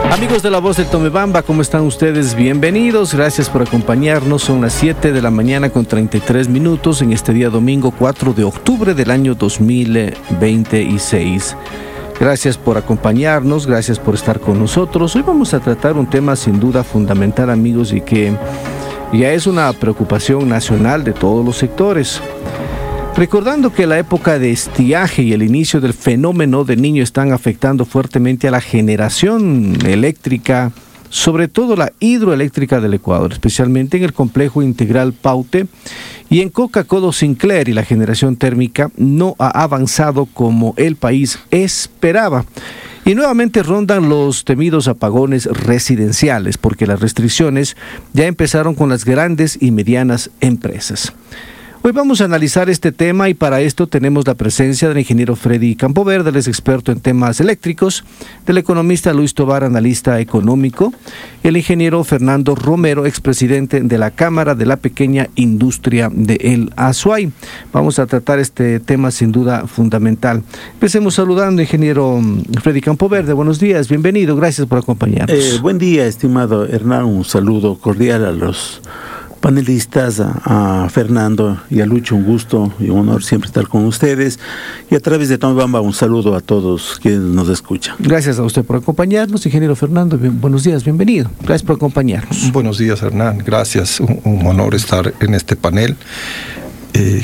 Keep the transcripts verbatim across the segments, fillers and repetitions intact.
Amigos de La Voz del Tomebamba, ¿cómo están ustedes? Bienvenidos, gracias por acompañarnos. Son las siete de la mañana con treinta y tres minutos en este día domingo cuatro de octubre del año dos mil veintiséis. Gracias por acompañarnos, gracias por estar con nosotros. Hoy vamos a tratar un tema sin duda fundamental, amigos, y que ya es una preocupación nacional de todos los sectores. Recordando que la época de estiaje y el inicio del fenómeno del Niño están afectando fuertemente a la generación eléctrica, sobre todo la hidroeléctrica del Ecuador, especialmente en el complejo integral Paute y en Coca-Cola Sinclair, y la generación térmica no ha avanzado como el país esperaba. Y nuevamente rondan los temidos apagones residenciales, porque las restricciones ya empezaron con las grandes y medianas empresas. Hoy vamos a analizar este tema y para esto tenemos la presencia del ingeniero Freddy Campoverde, él es experto en temas eléctricos, del economista Luis Tovar, analista económico, el ingeniero Fernando Romero, expresidente de la Cámara de la Pequeña Industria de El Azuay. Vamos a tratar este tema sin duda fundamental. Empecemos saludando, ingeniero Freddy Campoverde. Buenos días, bienvenido, gracias por acompañarnos. Eh, buen día, estimado Hernán, un saludo cordial a los panelistas, a, a Fernando y a Lucho, un gusto y un honor siempre estar con ustedes, y a través de Tomebamba un saludo a todos quienes nos escuchan. Gracias a usted por acompañarnos, ingeniero Fernando, bien, buenos días, bienvenido, gracias por acompañarnos. Buenos días, Hernán, gracias, un, un honor estar en este panel, eh,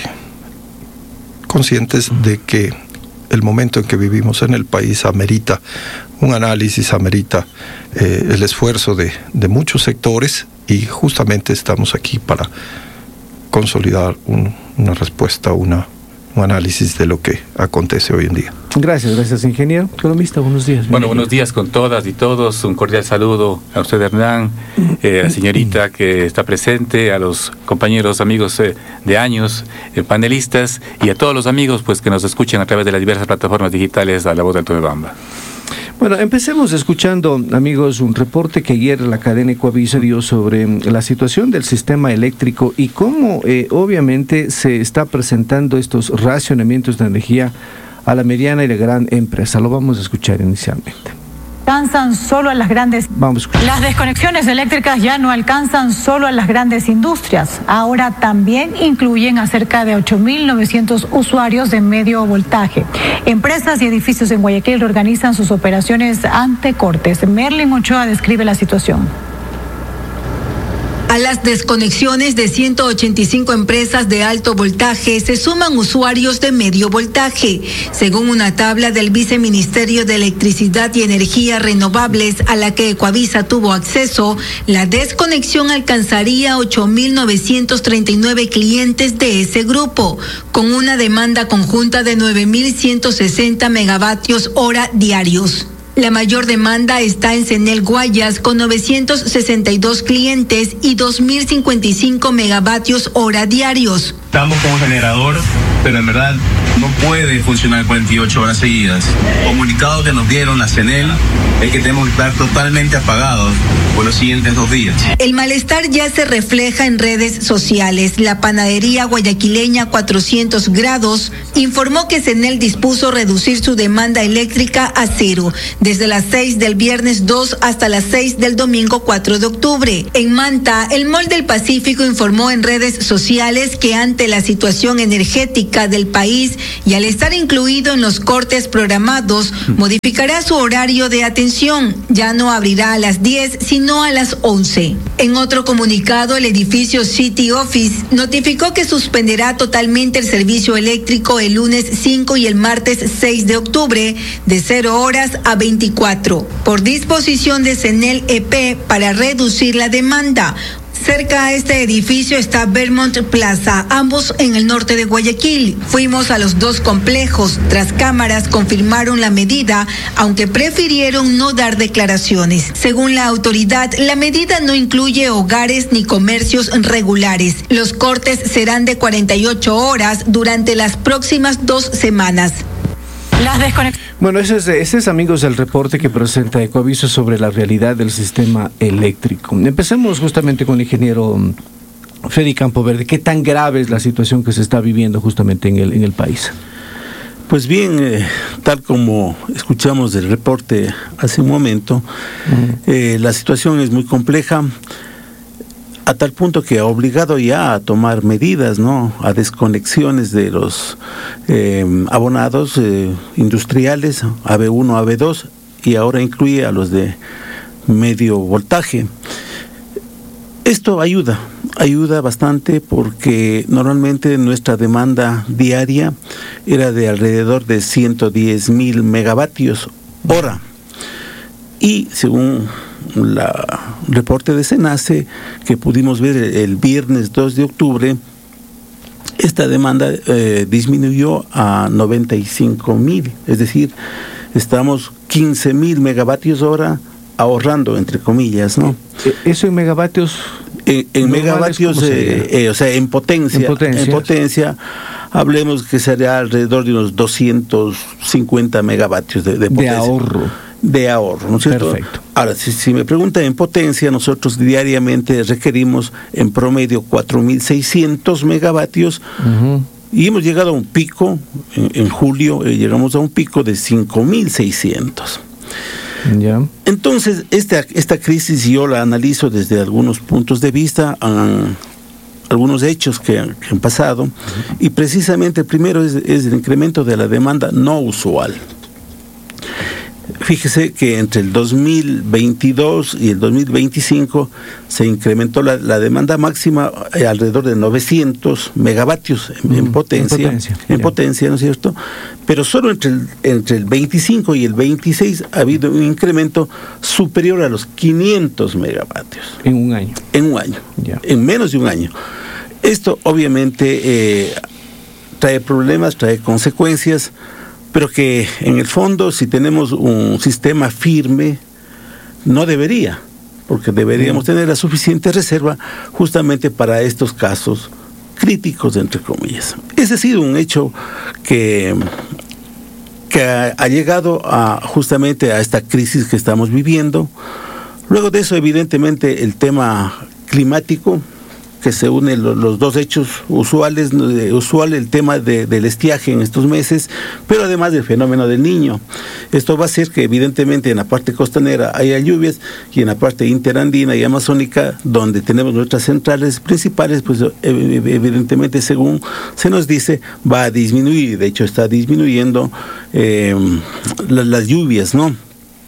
conscientes de que el momento en que vivimos en el país amerita un análisis, amerita eh, el esfuerzo de, de muchos sectores, y justamente estamos aquí para consolidar un, una respuesta, una, un análisis de lo que acontece hoy en día. Gracias, gracias, ingeniero. Economista, buenos días. Bueno, buenos días con todas y todos. Un cordial saludo a usted, Hernán, eh, a la señorita que está presente, a los compañeros, amigos eh, de años, eh, panelistas, y a todos los amigos pues que nos escuchan a través de las diversas plataformas digitales a La Voz del Tomebamba. Bueno, empecemos escuchando, amigos, un reporte que ayer la cadena Ecoavisa dio sobre la situación del sistema eléctrico y cómo eh, obviamente se está presentando estos racionamientos de energía a la mediana y la gran empresa. Lo vamos a escuchar inicialmente. Alcanzan solo a las grandes. Vamos. Las desconexiones eléctricas ya no alcanzan solo a las grandes industrias. Ahora también incluyen a cerca de ocho mil novecientos usuarios de medio voltaje. Empresas y edificios en Guayaquil reorganizan sus operaciones ante cortes. Merlin Ochoa describe la situación. A las desconexiones de ciento ochenta y cinco empresas de alto voltaje se suman usuarios de medio voltaje. Según una tabla del Viceministerio de Electricidad y Energías Renovables a la que Ecoavisa tuvo acceso, la desconexión alcanzaría ocho mil novecientos treinta y nueve clientes de ese grupo, con una demanda conjunta de nueve mil ciento sesenta megavatios hora diarios. La mayor demanda está en Cenel Guayas con novecientos sesenta y dos clientes y dos mil cincuenta y cinco megavatios hora diarios. Estamos con un generador, pero en verdad no puede funcionar cuarenta y ocho horas seguidas. El comunicado que nos dieron la Cenel es que tenemos que estar totalmente apagados por los siguientes dos días. El malestar ya se refleja en redes sociales. La panadería guayaquileña cuatrocientos grados informó que Cenel dispuso reducir su demanda eléctrica a cero, desde las seis del viernes dos hasta las seis del domingo cuatro de octubre. En Manta, el Mall del Pacífico informó en redes sociales que ante la situación energética del país y al estar incluido en los cortes programados, modificará su horario de atención. Ya no abrirá a las diez, sino a las once. En otro comunicado, el edificio City Office notificó que suspenderá totalmente el servicio eléctrico el lunes cinco y el martes seis de octubre, de cero horas a veinticuatro, por disposición de Cenel E P para reducir la demanda. Cerca a este edificio está Vermont Plaza, ambos en el norte de Guayaquil. Fuimos a los dos complejos. Tras cámaras confirmaron la medida, aunque prefirieron no dar declaraciones. Según la autoridad, la medida no incluye hogares ni comercios regulares. Los cortes serán de cuarenta y ocho horas durante las próximas dos semanas. Las desconexiones. Bueno, ese es, ese es, amigos, el reporte que presenta Ecoavisa sobre la realidad del sistema eléctrico. Empecemos justamente con el ingeniero Freddy Campoverde. ¿Qué tan grave es la situación que se está viviendo justamente en el, en el país? Pues bien, eh, tal como escuchamos del reporte hace un momento, uh-huh. eh, la situación es muy compleja, a tal punto que ha obligado ya a tomar medidas, ¿no?, a desconexiones de los eh, abonados eh, industriales, A B uno, A B dos, y ahora incluye a los de medio voltaje. Esto ayuda, ayuda bastante porque normalmente nuestra demanda diaria era de alrededor de ciento diez mil megavatios hora. Y según la reporte de SENACE que pudimos ver el viernes dos de octubre, esta demanda eh, disminuyó a noventa y cinco mil, es decir, estamos quince mil megavatios hora ahorrando, entre comillas, ¿no? ¿Eso en megavatios? En, en megavatios, eh, eh, o sea, en potencia, en potencia, en potencia, hablemos que sería alrededor de unos doscientos cincuenta megavatios de, de potencia. De ahorro. De ahorro, ¿no es cierto? Perfecto. Ahora, si, si me preguntan en potencia, nosotros diariamente requerimos en promedio cuatro mil seiscientos megavatios, uh-huh. y hemos llegado a un pico, en, en julio eh, llegamos a un pico de cinco mil seiscientos. Ya. Entonces, esta, esta crisis yo la analizo desde algunos puntos de vista, um, algunos hechos que, que han pasado, uh-huh. y precisamente el primero es, es el incremento de la demanda no usual. Fíjese que entre el dos mil veintidós y el dos mil veinticinco se incrementó la, la demanda máxima alrededor de novecientos megavatios en, mm, en potencia, en potencia, en potencia, ¿no es cierto? Pero solo entre el, entre el veinticinco y el veintiséis ha habido un incremento superior a los quinientos megavatios. En un año. En un año, yeah. en menos de un año. Esto obviamente eh, trae problemas, trae consecuencias, pero que en el fondo, si tenemos un sistema firme, no debería, porque deberíamos mm. tener la suficiente reserva justamente para estos casos críticos, entre comillas. Ese ha sido un hecho que, que ha, ha llegado a, justamente a esta crisis que estamos viviendo. Luego de eso, evidentemente, el tema climático, que se unen los, los dos hechos usuales, usual el tema de, del estiaje en estos meses, pero además del fenómeno del Niño. Esto va a hacer que evidentemente en la parte costanera haya lluvias y en la parte interandina y amazónica, donde tenemos nuestras centrales principales, pues evidentemente, según se nos dice, va a disminuir, de hecho está disminuyendo eh, las, las lluvias, ¿no?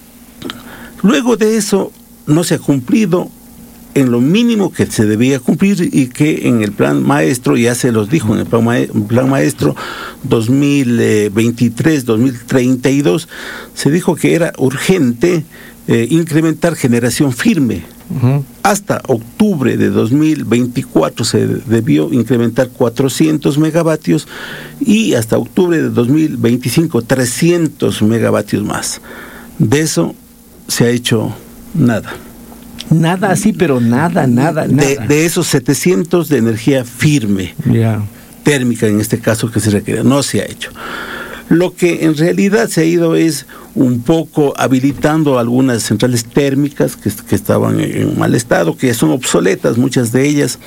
Luego de eso no se ha cumplido en lo mínimo que se debía cumplir y que en el plan maestro, ya se los dijo, en el plan, ma- plan maestro dos mil veintitrés dos mil treinta y dos, se dijo que era urgente eh, incrementar generación firme. Uh-huh. Hasta octubre de dos mil veinticuatro se debió incrementar cuatrocientos megavatios y hasta octubre de dos mil veinticinco trescientos megavatios más. De eso se ha hecho nada. Nada así, pero nada, nada, nada. De, de esos setecientos de energía firme, yeah. térmica en este caso que se requiere, no se ha hecho. Lo que en realidad se ha ido es un poco habilitando algunas centrales térmicas que, que estaban en mal estado, que son obsoletas, muchas de ellas.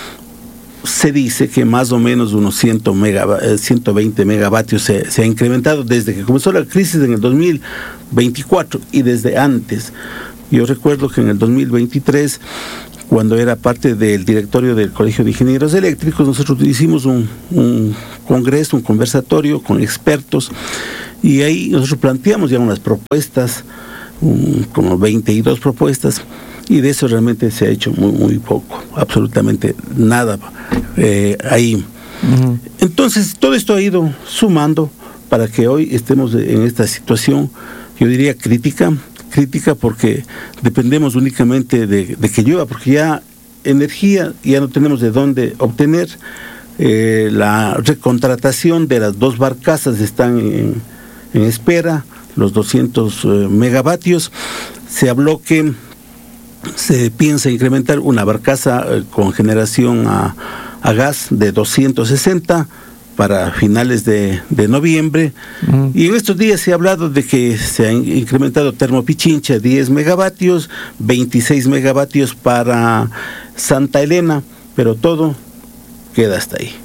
Se dice que más o menos unos cien megava- ciento veinte megavatios se, se ha incrementado desde que comenzó la crisis en el dos mil veinticuatro y desde antes. Yo recuerdo que en el dos mil veintitrés, cuando era parte del directorio del Colegio de Ingenieros Eléctricos, nosotros hicimos un, un congreso, un conversatorio con expertos, y ahí nosotros planteamos ya unas propuestas, un, como veintidós propuestas, y de eso realmente se ha hecho muy, muy poco, absolutamente nada eh, ahí. Uh-huh. Entonces, todo esto ha ido sumando para que hoy estemos en esta situación, yo diría crítica, crítica porque dependemos únicamente de, de que llueva, porque ya energía ya no tenemos de dónde obtener. Eh, la recontratación de las dos barcazas están en, en espera, los doscientos eh, megavatios. Se habló que se piensa incrementar una barcaza eh, con generación a, a gas de doscientos sesenta para finales de, de noviembre, uh-huh. y en estos días se ha hablado de que se ha incrementado Termopichincha diez megavatios, veintiséis megavatios para Santa Elena, pero todo queda hasta ahí.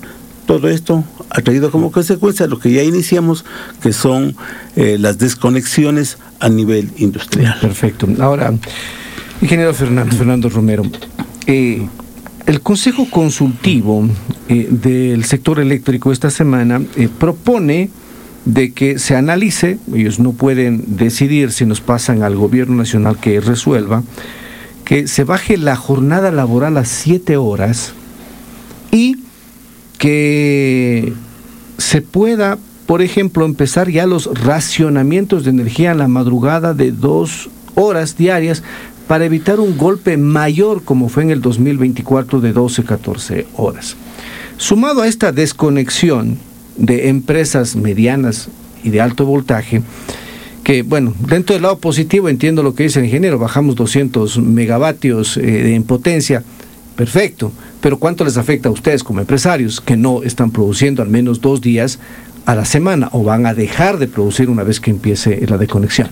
todo esto ha traído como consecuencia lo que ya iniciamos, que son eh, las desconexiones a nivel industrial. Perfecto. Ahora, ingeniero Fernando, Fernando Romero, eh, el Consejo Consultivo eh, del Sector Eléctrico esta semana eh, propone de que se analice, ellos no pueden decidir si nos pasan al gobierno nacional que resuelva, que se baje la jornada laboral a siete horas y que se pueda, por ejemplo, empezar ya los racionamientos de energía en la madrugada de dos horas diarias para evitar un golpe mayor como fue en el dos mil veinticuatro de doce a catorce horas. Sumado a esta desconexión de empresas medianas y de alto voltaje, que bueno, dentro del lado positivo entiendo lo que dice el ingeniero, bajamos doscientos megavatios eh, en potencia, perfecto, pero ¿cuánto les afecta a ustedes como empresarios que no están produciendo al menos dos días a la semana o van a dejar de producir una vez que empiece la desconexión?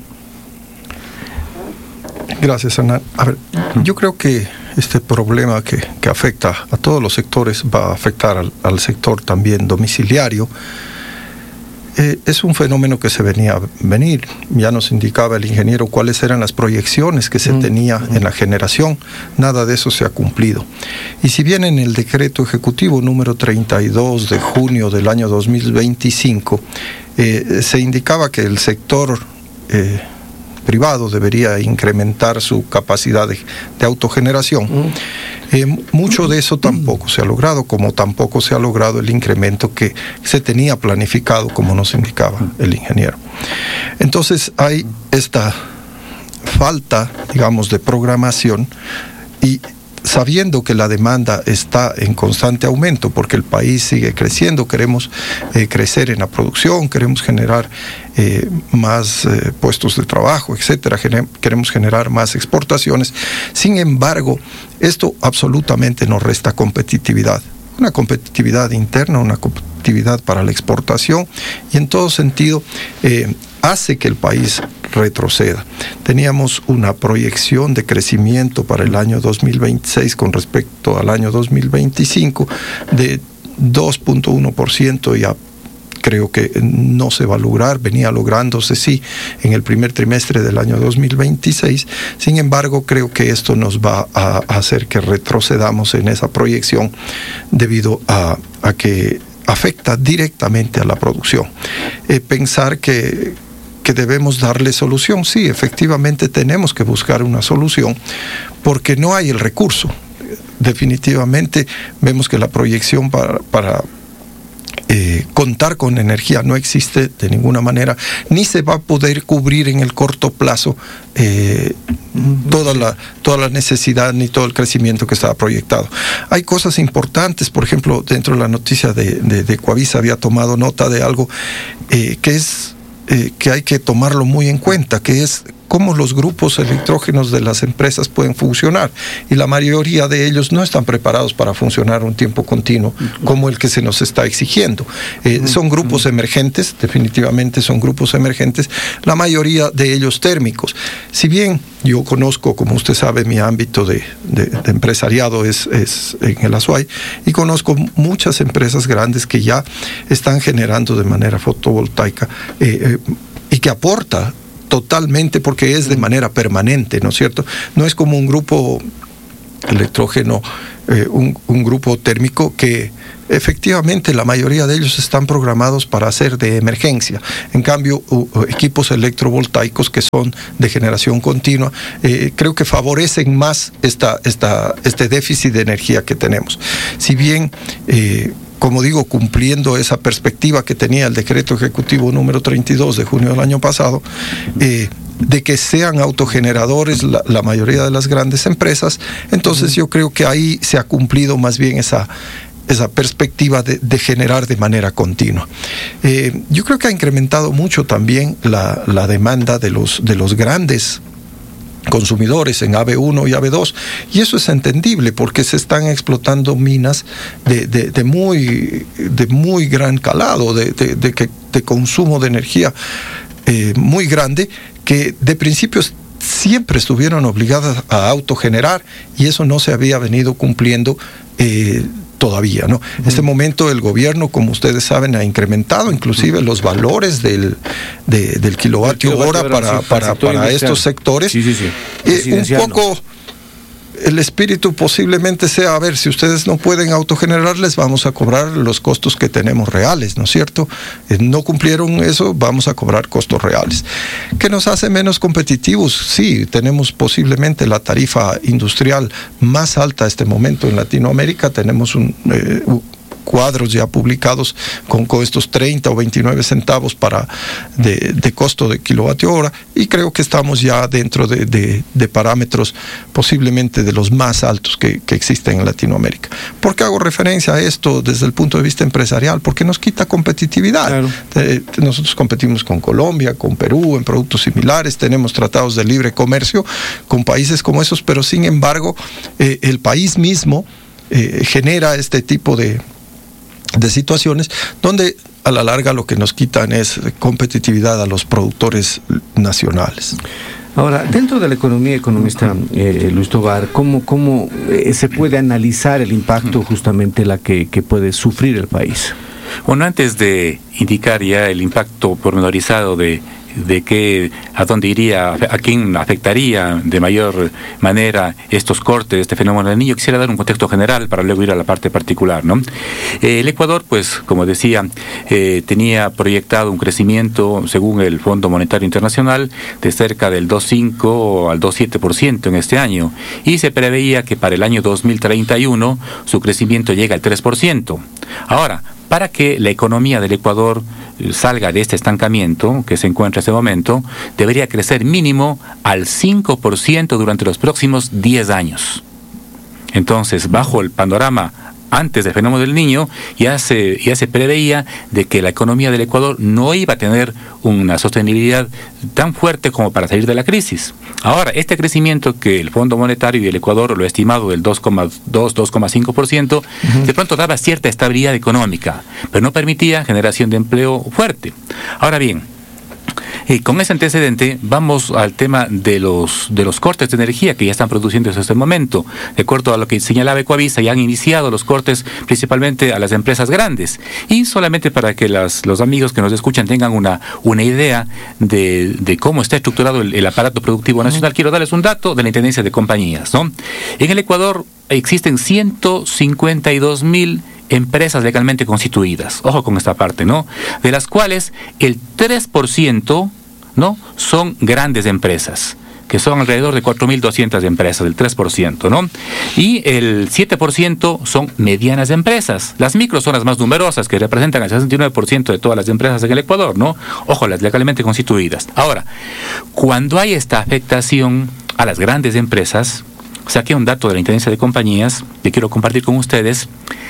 Gracias, Hernán. A ver, yo creo que este problema que, que afecta a todos los sectores va a afectar al, al sector también domiciliario. Eh, es un fenómeno que se venía a venir. Ya nos indicaba el ingeniero cuáles eran las proyecciones que se mm. tenía en la generación. Nada de eso se ha cumplido. Y si bien en el decreto ejecutivo número treinta y dos de junio del año dos mil veinticinco eh, se indicaba que el sector eh, privado debería incrementar su capacidad de, de autogeneración. Mm. Eh, mucho de eso tampoco se ha logrado, como tampoco se ha logrado el incremento que se tenía planificado, como nos indicaba el ingeniero. Entonces hay esta falta, digamos, de programación y sabiendo que la demanda está en constante aumento porque el país sigue creciendo, queremos eh, crecer en la producción, queremos generar eh, más eh, puestos de trabajo, etcétera, Gener- queremos generar más exportaciones. Sin embargo, esto absolutamente nos resta competitividad, una competitividad interna, una competitividad para la exportación y en todo sentido eh, hace que el país retroceda. Teníamos una proyección de crecimiento para el año dos mil veintiséis con respecto al año dos mil veinticinco de dos punto uno por ciento, ya creo que no se va a lograr, venía lográndose sí en el primer trimestre del año dos mil veintiséis, sin embargo creo que esto nos va a hacer que retrocedamos en esa proyección debido a, a que afecta directamente a la producción. Eh, pensar que que debemos darle solución. Sí, efectivamente tenemos que buscar una solución porque no hay el recurso. Definitivamente vemos que la proyección para, para eh, contar con energía no existe de ninguna manera, ni se va a poder cubrir en el corto plazo eh, toda la, toda la necesidad ni todo el crecimiento que estaba proyectado. Hay cosas importantes, por ejemplo, dentro de la noticia de, de, de Coavisa había tomado nota de algo eh, que es Eh, que hay que tomarlo muy en cuenta, que es cómo los grupos electrógenos de las empresas pueden funcionar, y la mayoría de ellos no están preparados para funcionar un tiempo continuo como el que se nos está exigiendo. Eh, son grupos emergentes, definitivamente son grupos emergentes, la mayoría de ellos térmicos. Si bien yo conozco, como usted sabe, mi ámbito de, de, de empresariado es, es en el Azuay, y conozco muchas empresas grandes que ya están generando de manera fotovoltaica eh, eh, y que aporta totalmente porque es de manera permanente, ¿no es cierto? No es como un grupo electrógeno, eh, un, un grupo térmico que efectivamente la mayoría de ellos están programados para hacer de emergencia. En cambio, uh, equipos electrovoltaicos que son de generación continua, eh, creo que favorecen más esta, esta, este déficit de energía que tenemos. Si bien eh, como digo, cumpliendo esa perspectiva que tenía el decreto ejecutivo número treinta y dos de junio del año pasado, eh, de que sean autogeneradores la, la mayoría de las grandes empresas, entonces yo creo que ahí se ha cumplido más bien esa, esa perspectiva de, de generar de manera continua. Eh, yo creo que ha incrementado mucho también la, la demanda de los, de los grandes consumidores en A B uno y A B dos, y eso es entendible porque se están explotando minas de, de, de, muy, de muy gran calado, de, de, de, de, de consumo de energía eh, muy grande, que de principio siempre estuvieron obligadas a autogenerar, y eso no se había venido cumpliendo eh, todavía, ¿no? En este momento el gobierno, como ustedes saben, ha incrementado inclusive los valores del, de, del kilovatio, kilovatio hora para, sí, para, para, para estos sectores. Sí, sí, sí. Eh, un poco... El espíritu posiblemente sea, a ver, si ustedes no pueden autogenerar, les vamos a cobrar los costos que tenemos reales, ¿no es cierto? Eh, no cumplieron eso, vamos a cobrar costos reales. ¿Qué nos hace menos competitivos? Sí, tenemos posiblemente la tarifa industrial más alta a este momento en Latinoamérica, tenemos un... Eh, cuadros ya publicados con, con estos treinta o veintinueve centavos para de, de costo de kilovatio hora, y creo que estamos ya dentro de, de, de parámetros posiblemente de los más altos que, que existen en Latinoamérica. ¿Por qué hago referencia a esto desde el punto de vista empresarial? Porque nos quita competitividad. Claro. Eh, nosotros competimos con Colombia, con Perú en productos similares, tenemos tratados de libre comercio con países como esos, pero sin embargo eh, el país mismo eh, genera este tipo de de situaciones donde a la larga lo que nos quitan es competitividad a los productores nacionales. Ahora, dentro de la economía, economista eh, Luis Tovar, ¿cómo, cómo eh, se puede analizar el impacto justamente la que, que puede sufrir el país? Bueno, antes de indicar ya el impacto pormenorizado de de qué, a dónde iría, a quién afectaría de mayor manera estos cortes, este fenómeno del Niño, quisiera dar un contexto general para luego ir a la parte particular, ¿no? Eh, el Ecuador, pues, como decía, eh, tenía proyectado un crecimiento, según el Fondo Monetario Internacional, de cerca del dos coma cinco al dos coma siete por ciento en este año, y se preveía que para el año dos mil treinta y uno su crecimiento llega al tres por ciento. Ahora, para que la economía del Ecuador salga de este estancamiento que se encuentra en este momento, debería crecer mínimo al cinco por ciento durante los próximos diez años. Entonces, bajo el panorama antes del fenómeno del Niño, ya se, ya se preveía de que la economía del Ecuador no iba a tener una sostenibilidad tan fuerte como para salir de la crisis. Ahora, este crecimiento que el Fondo Monetario y el Ecuador lo ha estimado del dos coma dos, dos coma cinco por ciento, uh-huh. de pronto daba cierta estabilidad económica, pero no permitía generación de empleo fuerte. Ahora bien, y con ese antecedente vamos al tema de los de los cortes de energía que ya están produciendo desde este momento. De acuerdo a lo que señalaba Ecoavisa, ya han iniciado los cortes principalmente a las empresas grandes. Y solamente para que las, los amigos que nos escuchan tengan una, una idea de, de cómo está estructurado el, el aparato productivo nacional, quiero darles un dato de la Intendencia de Compañías, ¿no? En el Ecuador existen ciento cincuenta y dos mil empresas legalmente constituidas, ojo con esta parte, ¿no? De las cuales el tres por ciento, ¿no?, son grandes empresas, que son alrededor de cuatro mil doscientas empresas, el tres por ciento, ¿no? Y el siete por ciento son medianas empresas. Las micros son las más numerosas, que representan el sesenta y nueve por ciento de todas las empresas en el Ecuador, ¿no? Ojo, las legalmente constituidas. Ahora, cuando hay esta afectación a las grandes empresas, saqué un dato de la Intendencia de Compañías que quiero compartir con ustedes.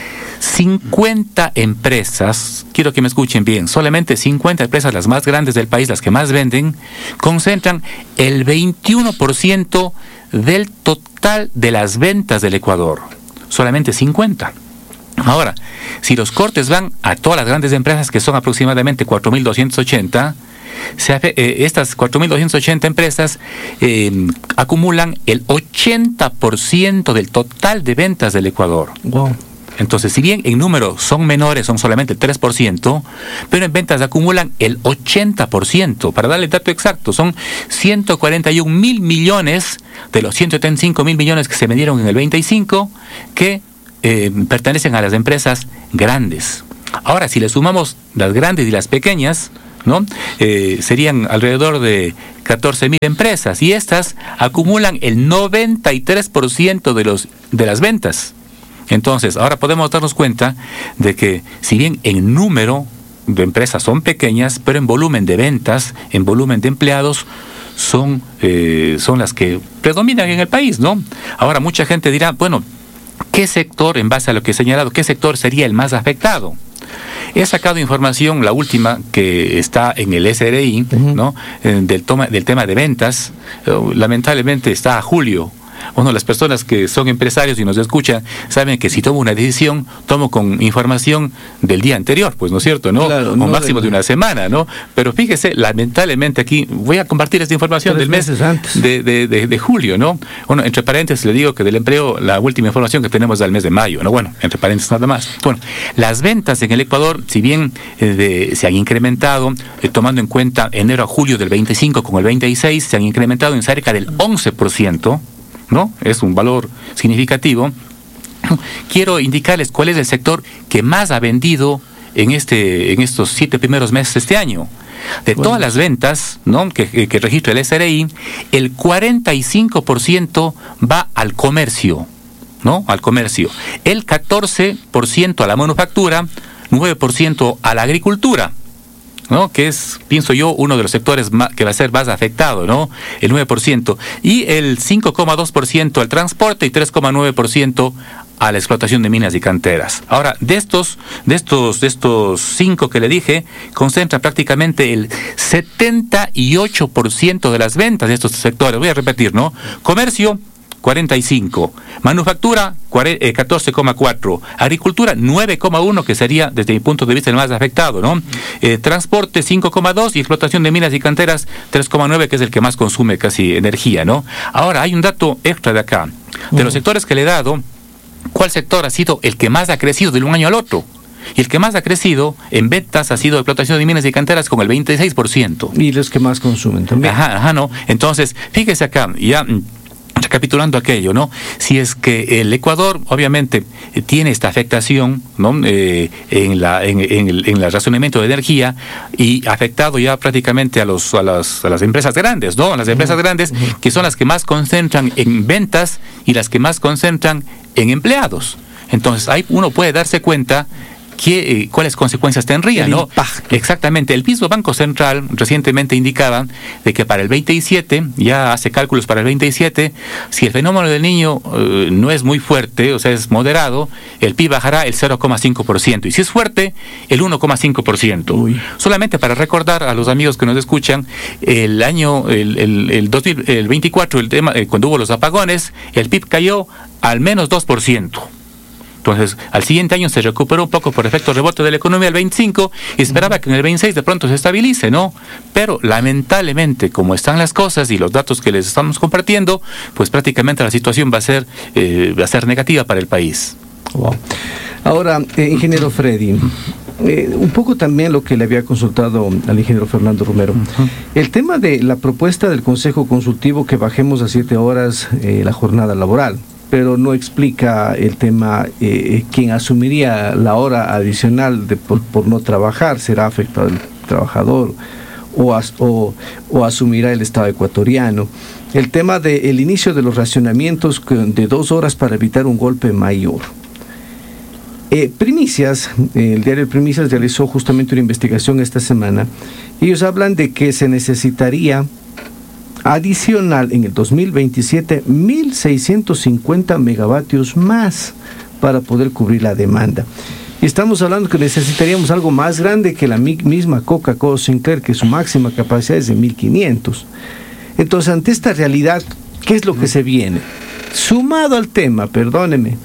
cincuenta empresas, quiero que me escuchen bien, solamente cincuenta empresas, las más grandes del país, las que más venden, concentran el veintiuno por ciento del total de las ventas del Ecuador. Solamente cincuenta. Ahora, si los cortes van a todas las grandes empresas, que son aproximadamente cuatro mil doscientas ochenta, Se hace, eh, estas cuatro mil doscientas ochenta empresas eh, acumulan el ochenta por ciento del total de ventas del Ecuador. Wow. Entonces, si bien en número son menores, son solamente el tres por ciento, pero en ventas acumulan el ochenta por ciento. Para darle el dato exacto, son ciento cuarenta y un mil millones de los ciento setenta y cinco mil millones que se vendieron en el veinticinco, que eh, pertenecen a las empresas grandes. Ahora, si le sumamos las grandes y las pequeñas, ¿no? Eh, serían alrededor de catorce mil empresas, y estas acumulan el noventa y tres por ciento de los de las ventas. Entonces, ahora podemos darnos cuenta de que, si bien en número de empresas son pequeñas, pero en volumen de ventas, en volumen de empleados, son, eh, son las que predominan en el país, ¿no? Ahora, mucha gente dirá, bueno, ¿qué sector, en base a lo que he señalado, qué sector sería el más afectado? He sacado información, la última, que está en el S R I, uh-huh. ¿no? Eh, del, toma, del tema de ventas. Eh, lamentablemente está a julio. Bueno, las personas que son empresarios y nos escuchan saben que si tomo una decisión, tomo con información del día anterior, pues, ¿no es cierto? ¿No? Claro, o no máximo de... de una semana, ¿no? Pero fíjese, lamentablemente aquí voy a compartir esta información del mes antes. De, de, de, de julio, ¿no? Bueno, entre paréntesis le digo que del empleo, la última información que tenemos es del mes de mayo, ¿no? Bueno, entre paréntesis nada más. Bueno, las ventas en el Ecuador, si bien eh, de, se han incrementado, eh, tomando en cuenta enero a julio del veinticinco con el veintiséis, se han incrementado en cerca del once por ciento, ¿no? Es un valor significativo. Quiero indicarles cuál es el sector que más ha vendido en este en estos siete primeros meses de este año. De bueno. todas las ventas, ¿no? que, que, que registra el S R I, el cuarenta y cinco por ciento va al comercio, ¿no? Al comercio. El catorce por ciento a la manufactura, nueve por ciento a la agricultura, ¿no? Que es, pienso yo, uno de los sectores más, que va a ser más afectado, ¿no? El nueve por ciento. Y el cinco coma dos por ciento al transporte y tres coma nueve por ciento a la explotación de minas y canteras. Ahora, de estos, de estos, de estos cinco que le dije, concentra prácticamente el setenta y ocho por ciento de las ventas de estos sectores. Voy a repetir, ¿no? Comercio, cuarenta y cinco, manufactura catorce coma cuatro, agricultura nueve coma uno, que sería desde mi punto de vista el más afectado, ¿no? Eh, transporte cinco coma dos y explotación de minas y canteras tres coma nueve, que es el que más consume casi energía, ¿no? Ahora hay un dato extra de acá, de los sectores que le he dado. ¿Cuál sector ha sido el que más ha crecido de un año al otro? Y el que más ha crecido en ventas ha sido explotación de minas y canteras con el veintiséis por ciento. Y los que más consumen también. Ajá, ajá, ¿no? Entonces, fíjese acá, ya recapitulando aquello, ¿no? Si es que el Ecuador, obviamente, eh, tiene esta afectación, ¿no? Eh, en la en, en, el, en el racionamiento de energía, y afectado ya prácticamente a los a las, a las empresas grandes, ¿no? A las empresas uh-huh. grandes, uh-huh. que son las que más concentran en ventas y las que más concentran en empleados. Entonces, ahí uno puede darse cuenta ¿Qué, eh, cuáles consecuencias tendría, ¿no? Impacto. Exactamente. El mismo Banco Central recientemente indicaba de que para el veintisiete, ya hace cálculos para el veintisiete, si el fenómeno del Niño eh, no es muy fuerte, o sea, es moderado, el P I B bajará el cero coma cinco por ciento, y si es fuerte, el uno coma cinco por ciento. Uy. Solamente para recordar a los amigos que nos escuchan, el año, el, el, el, dos mil veinticuatro, el tema, eh, cuando hubo los apagones, el P I B cayó al menos dos por ciento. Entonces, al siguiente año se recuperó un poco por efecto rebote de la economía del veinticinco y esperaba que en el veintiséis de pronto se estabilice, ¿no? Pero lamentablemente, como están las cosas y los datos que les estamos compartiendo, pues prácticamente la situación va a ser, eh, va a ser negativa para el país. Wow. Ahora, eh, ingeniero Freddy, eh, un poco también lo que le había consultado al ingeniero Fernando Romero. Uh-huh. El tema de la propuesta del Consejo Consultivo que bajemos a siete horas eh, la jornada laboral, pero no explica el tema, eh, quién asumiría la hora adicional de, por, por no trabajar, será afectado el trabajador o, as, o, o asumirá el Estado ecuatoriano. El tema del inicio de los racionamientos de dos horas para evitar un golpe mayor. Eh, Primicias, eh, el diario Primicias realizó justamente una investigación esta semana. Ellos hablan de que se necesitaría adicional en el dos mil veintisiete mil seiscientos cincuenta megavatios más para poder cubrir la demanda. Y estamos hablando que necesitaríamos algo más grande que la misma Coca-Cola Sinclair, que su máxima capacidad es de mil quinientos. Entonces, ante esta realidad, ¿qué es lo que se viene? Sumado al tema, perdóneme,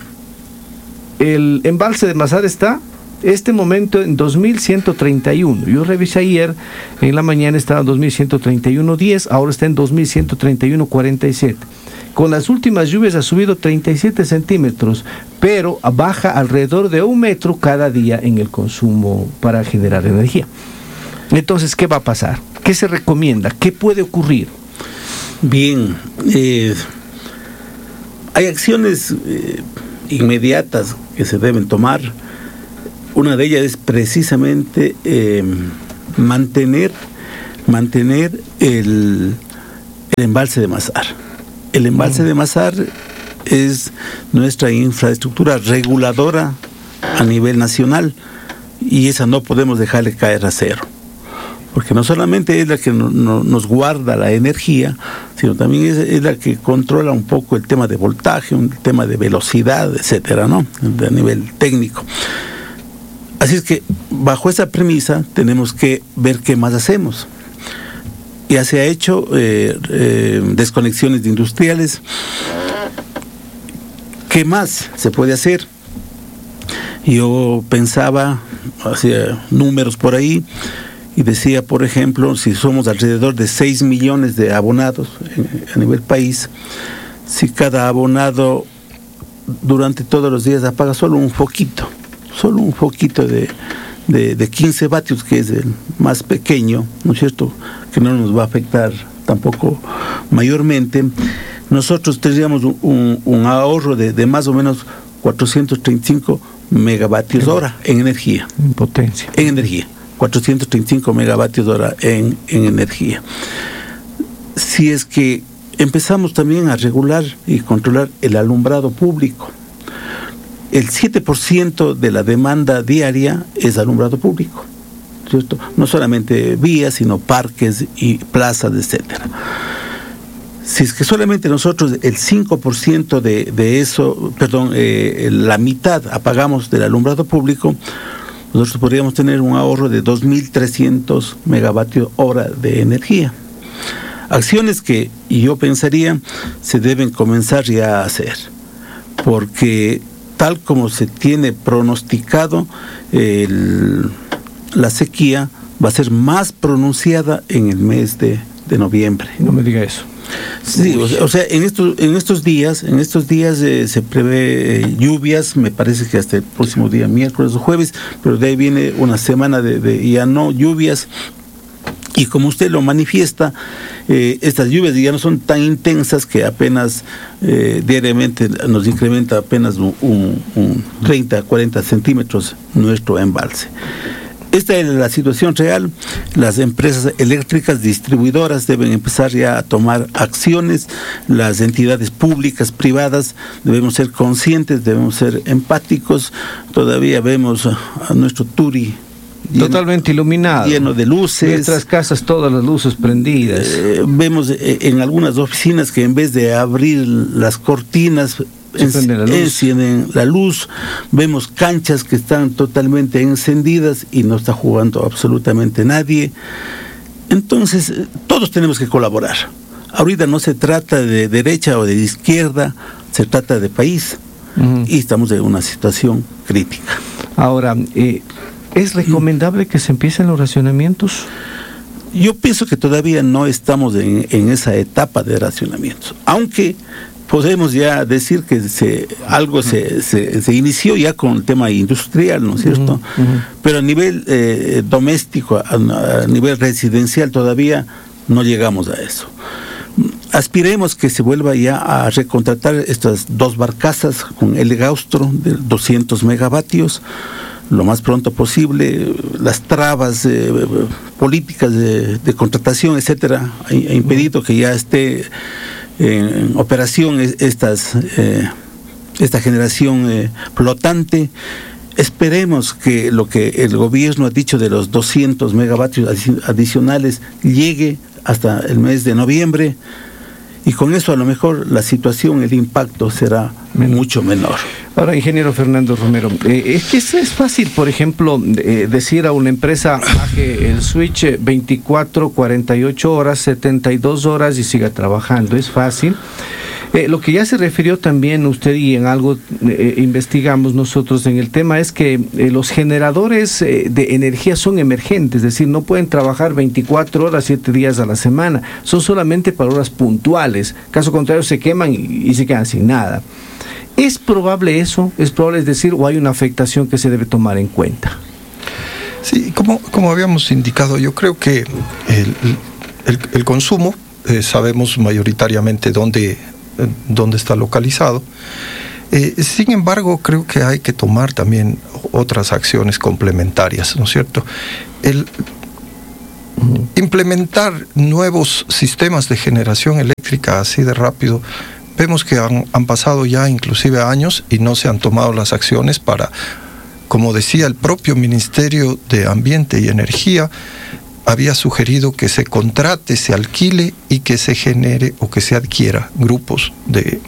el embalse de Masar está este momento en dos mil ciento treinta y uno. Yo revisé ayer, en la mañana estaba en dos mil ciento treinta y uno punto diez, ahora está en dos mil ciento treinta y uno punto cuarenta y siete. Con las últimas lluvias ha subido treinta y siete centímetros, pero baja alrededor de un metro cada día en el consumo para generar energía. Entonces, ¿qué va a pasar? ¿Qué se recomienda? ¿Qué puede ocurrir? Bien, eh, hay acciones eh, inmediatas que se deben tomar. Una de ellas es precisamente eh, mantener, mantener el, el embalse de Masar. El embalse mm. de Masar es nuestra infraestructura reguladora a nivel nacional, y esa no podemos dejarle caer a cero, porque no solamente es la que no, no, nos guarda la energía, sino también es, es la que controla un poco el tema de voltaje, un tema de velocidad, etcétera, ¿no? A nivel técnico. Así es que, bajo esa premisa, tenemos que ver qué más hacemos. Ya se ha hecho eh, eh, desconexiones de industriales, ¿Qué más se puede hacer? Yo pensaba, hacía números por ahí, y decía, por ejemplo, si somos alrededor de seis millones de abonados a nivel país, si cada abonado durante todos los días apaga solo un foquito, solo un foquito de, de, de quince vatios, que es el más pequeño, ¿no es cierto?, que no nos va a afectar tampoco mayormente, nosotros tendríamos un, un ahorro de, de más o menos cuatrocientos treinta y cinco megavatios hora en energía. En potencia. En energía. cuatrocientos treinta y cinco megavatios hora en, en energía. Si es que empezamos también a regular y controlar el alumbrado público, el siete por ciento de la demanda diaria es alumbrado público, ¿cierto? No solamente vías, sino parques y plazas, etcétera. Si es que solamente nosotros el cinco por ciento de, de eso, perdón, eh, la mitad apagamos del alumbrado público, nosotros podríamos tener un ahorro de dos mil trescientos megavatios hora de energía. Acciones que yo pensaría se deben comenzar ya a hacer, porque tal como se tiene pronosticado, el, la sequía va a ser más pronunciada en el mes de, de noviembre. No me diga eso. Sí, o sea, o sea, en estos en estos días, en estos días eh, se prevé eh, lluvias, me parece que hasta el próximo día, miércoles o jueves, pero de ahí viene una semana de, de ya no lluvias. Y como usted lo manifiesta, eh, estas lluvias ya no son tan intensas, que apenas eh, diariamente nos incrementa apenas un, un, un treinta, cuarenta centímetros nuestro embalse. Esta es la situación real. Las empresas eléctricas distribuidoras deben empezar ya a tomar acciones. Las entidades públicas, privadas, debemos ser conscientes, debemos ser empáticos. Todavía vemos a, a nuestro Turi lleno, totalmente iluminado, lleno de luces. Nuestras casas, todas las luces prendidas. Eh, vemos eh, en algunas oficinas que en vez de abrir las cortinas, encienden la, la luz, vemos canchas que están totalmente encendidas y no está jugando absolutamente nadie. Entonces, todos tenemos que colaborar. Ahorita no se trata de derecha o de izquierda, se trata de país. Uh-huh. Y estamos en una situación crítica. Ahora, eh, ¿es recomendable que se empiecen los racionamientos? Yo pienso que todavía no estamos en, en esa etapa de racionamientos, aunque podemos ya decir que se, algo se, se, se inició ya con el tema industrial, ¿no es cierto? Uh-huh, uh-huh. Pero a nivel eh, doméstico, a, a nivel residencial, todavía no llegamos a eso. Aspiremos que se vuelva ya a recontratar estas dos barcazas con el Gaustro de doscientos megavatios, lo más pronto posible. Las trabas eh, políticas de, de contratación, etcétera, ha, ha impedido que ya esté en operación estas, eh, esta generación eh, flotante. Esperemos que lo que el gobierno ha dicho de los doscientos megavatios adicionales llegue hasta el mes de noviembre, y con eso a lo mejor la situación, el impacto será menor. mucho menor. Ahora, ingeniero Fernando Romero, eh, es que es fácil, por ejemplo, eh, decir a una empresa baje el switch veinticuatro, cuarenta y ocho horas, setenta y dos horas y siga trabajando, es fácil. Eh, lo que ya se refirió también usted, y en algo eh, investigamos nosotros en el tema, es que eh, los generadores eh, de energía son emergentes, es decir, no pueden trabajar veinticuatro horas, siete días a la semana, son solamente para horas puntuales, caso contrario se queman y, y se quedan sin nada. ¿Es probable eso? ¿Es probable, es decir, o hay una afectación que se debe tomar en cuenta? Sí, como, como habíamos indicado, yo creo que el, el, el consumo, eh, sabemos mayoritariamente dónde dónde está localizado. Eh, sin embargo, creo que hay que tomar también otras acciones complementarias, ¿no es cierto? El implementar nuevos sistemas de generación eléctrica así de rápido, vemos que han, han pasado ya inclusive años y no se han tomado las acciones para, como decía el propio Ministerio de Ambiente y Energía, había sugerido que se contrate, se alquile y que se genere o que se adquiera grupos de,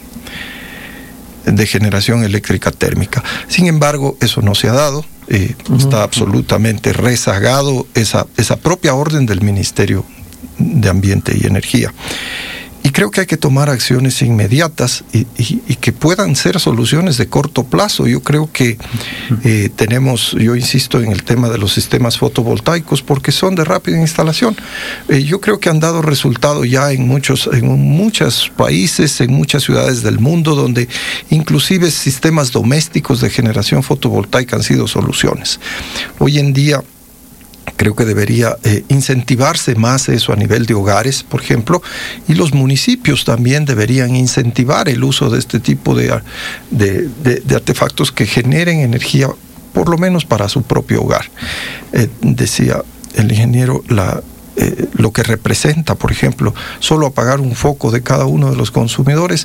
de generación eléctrica térmica. Sin embargo, eso no se ha dado, eh, uh-huh. está absolutamente rezagado esa, esa propia orden del Ministerio de Ambiente y Energía. y creo que hay que tomar acciones inmediatas y, y, y que puedan ser soluciones de corto plazo. Yo creo que eh, tenemos, yo insisto en el tema de los sistemas fotovoltaicos porque son de rápida instalación. Eh, yo creo que han dado resultado ya en muchos, en muchos países, en muchas ciudades del mundo, donde inclusive sistemas domésticos de generación fotovoltaica han sido soluciones. Hoy en día creo que debería eh, incentivarse más eso a nivel de hogares, por ejemplo, y los municipios también deberían incentivar el uso de este tipo de, de, de, de artefactos que generen energía, por lo menos para su propio hogar. Eh, decía el ingeniero, la, eh, lo que representa, por ejemplo, solo apagar un foco de cada uno de los consumidores.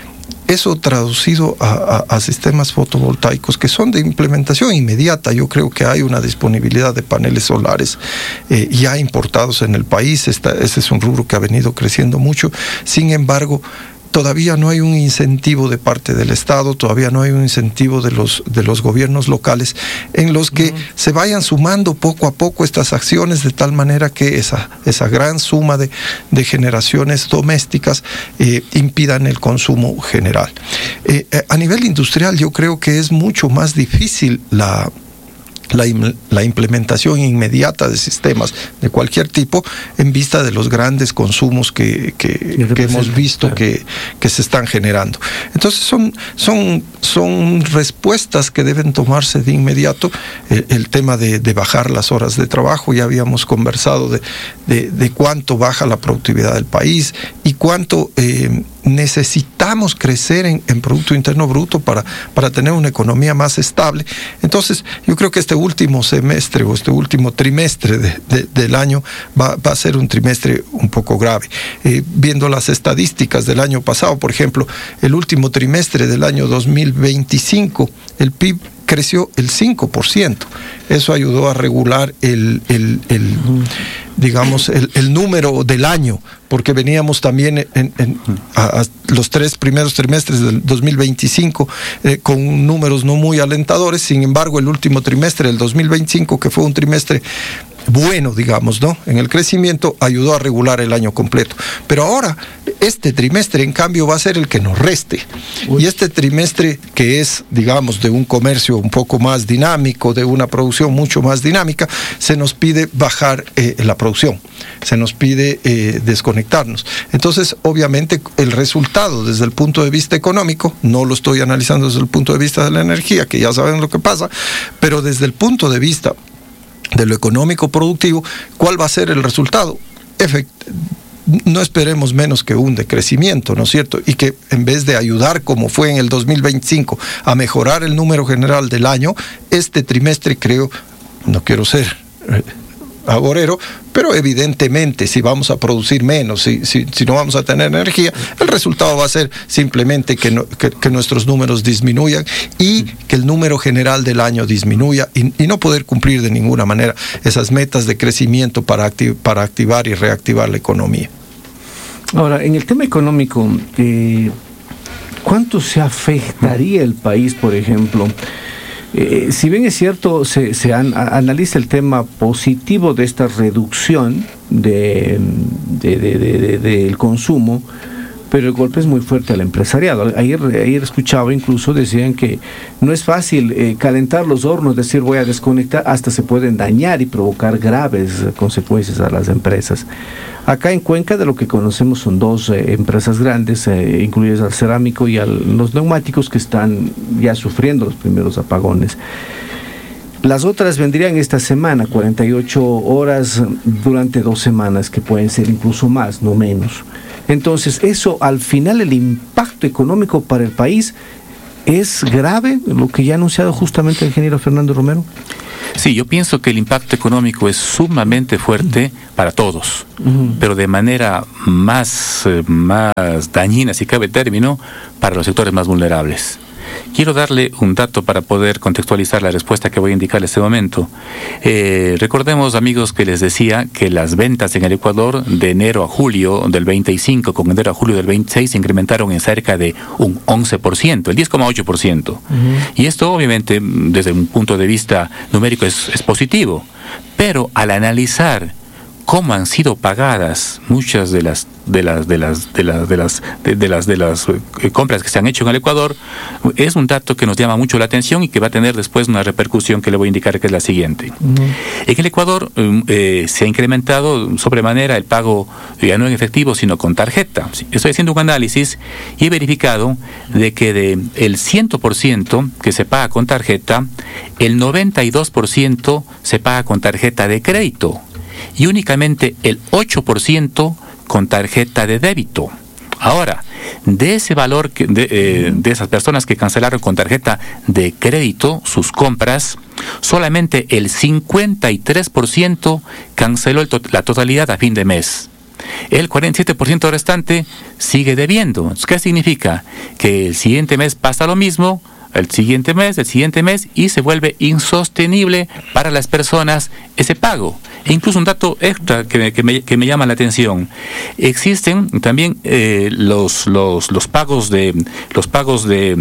Eso traducido a, a, a sistemas fotovoltaicos que son de implementación inmediata. Yo creo que hay una disponibilidad de paneles solares eh, ya importados en el país. Esta, ese es un rubro que ha venido creciendo mucho. Sin embargo, todavía no hay un incentivo de parte del Estado, todavía no hay un incentivo de los, de los gobiernos locales en los que uh-huh. se vayan sumando poco a poco estas acciones de tal manera que esa, esa gran suma de, de generaciones domésticas eh, impidan el consumo general. Eh, a nivel industrial yo creo que es mucho más difícil la... La, la implementación inmediata de sistemas de cualquier tipo en vista de los grandes consumos que, que, que hemos visto claro. que, que se están generando. Entonces son, son, son respuestas que deben tomarse de inmediato. El, el tema de, de bajar las horas de trabajo, ya habíamos conversado de, de, de cuánto baja la productividad del país y cuánto eh, necesitamos crecer en, en Producto Interno Bruto para, para tener una economía más estable. Entonces yo creo que este último semestre o este último trimestre de, de, del año va, va a ser un trimestre un poco grave. Eh, viendo las estadísticas del año pasado, por ejemplo, el último trimestre del año dos mil veinticinco, el P I B creció el cinco por ciento. Eso ayudó a regular el, el, el digamos, el, el número del año, porque veníamos también en, en a, a los tres primeros trimestres del dos mil veinticinco eh, con números no muy alentadores. Sin embargo, el último trimestre del dos mil veinticinco, que fue un trimestre bueno, digamos, ¿no? En el crecimiento, ayudó a regular el año completo. Pero ahora, este trimestre, en cambio, va a ser el que nos reste. Uy. Y este trimestre, que es, digamos, de un comercio un poco más dinámico, de una producción mucho más dinámica, se nos pide bajar eh, la producción, se nos pide eh, desconectarnos. Entonces, obviamente, el resultado desde el punto de vista económico, no lo estoy analizando desde el punto de vista de la energía, que ya saben lo que pasa, pero desde el punto de vista de lo económico productivo, ¿cuál va a ser el resultado? Efect- no esperemos menos que un decrecimiento, ¿no es cierto? Y que en vez de ayudar, como fue en el dos mil veinticinco, a mejorar el número general del año, este trimestre creo, no quiero ser eh, agorero, pero evidentemente si vamos a producir menos, si, si, si no vamos a tener energía, el resultado va a ser simplemente que, no, que, que nuestros números disminuyan y que el número general del año disminuya y, y no poder cumplir de ninguna manera esas metas de crecimiento para, activ, para activar y reactivar la economía. Ahora, en el tema económico, eh, ¿cuánto se afectaría el país, por ejemplo? Eh, si bien es cierto, se, se an, a, analiza el tema positivo de esta reducción de, de, de, de, de, del consumo, pero el golpe es muy fuerte al empresariado. Ayer, ayer escuchaba, incluso decían que no es fácil eh, calentar los hornos, decir voy a desconectar, hasta se pueden dañar y provocar graves consecuencias a las empresas. Acá en Cuenca, de lo que conocemos, son dos eh, empresas grandes, eh, incluidas al cerámico y a los neumáticos, que están ya sufriendo los primeros apagones. Las otras vendrían esta semana, cuarenta y ocho horas durante dos semanas, que pueden ser incluso más, no menos. Entonces, eso al final, el impacto económico para el país es grave, lo que ya ha anunciado justamente el ingeniero Fernando Romero. Sí, yo pienso que el impacto económico es sumamente fuerte para todos, uh-huh. pero de manera más, más dañina, si cabe el término, para los sectores más vulnerables. Quiero darle un dato para poder contextualizar la respuesta que voy a indicar en este momento. Eh, recordemos, amigos, que les decía que las ventas en el Ecuador de enero a julio del veinticinco con enero a julio del veintiséis se incrementaron en cerca de un once por ciento, el diez coma ocho por ciento. Uh-huh. Y esto, obviamente, desde un punto de vista numérico es, es positivo, pero al analizar cómo han sido pagadas muchas de las de las de las de las de las de, de las de las eh, compras que se han hecho en el Ecuador, es un dato que nos llama mucho la atención y que va a tener después una repercusión que le voy a indicar, que es la siguiente. Uh-huh. En el Ecuador eh, se ha incrementado sobremanera el pago ya no en efectivo sino con tarjeta. Estoy haciendo un análisis y he verificado de que de el cien por ciento que se paga con tarjeta, el noventa y dos por ciento se paga con tarjeta de crédito y únicamente el ocho por ciento con tarjeta de débito. Ahora, de ese valor que, de, eh, de esas personas que cancelaron con tarjeta de crédito sus compras, solamente el cincuenta y tres por ciento canceló el to- la totalidad a fin de mes. El cuarenta y siete por ciento restante sigue debiendo. ¿Qué significa? Que el siguiente mes pasa lo mismo, el siguiente mes, el siguiente mes, y se vuelve insostenible para las personas ese pago. E incluso un dato extra que me, que me, que me llama la atención: existen también eh, los los los pagos de los pagos de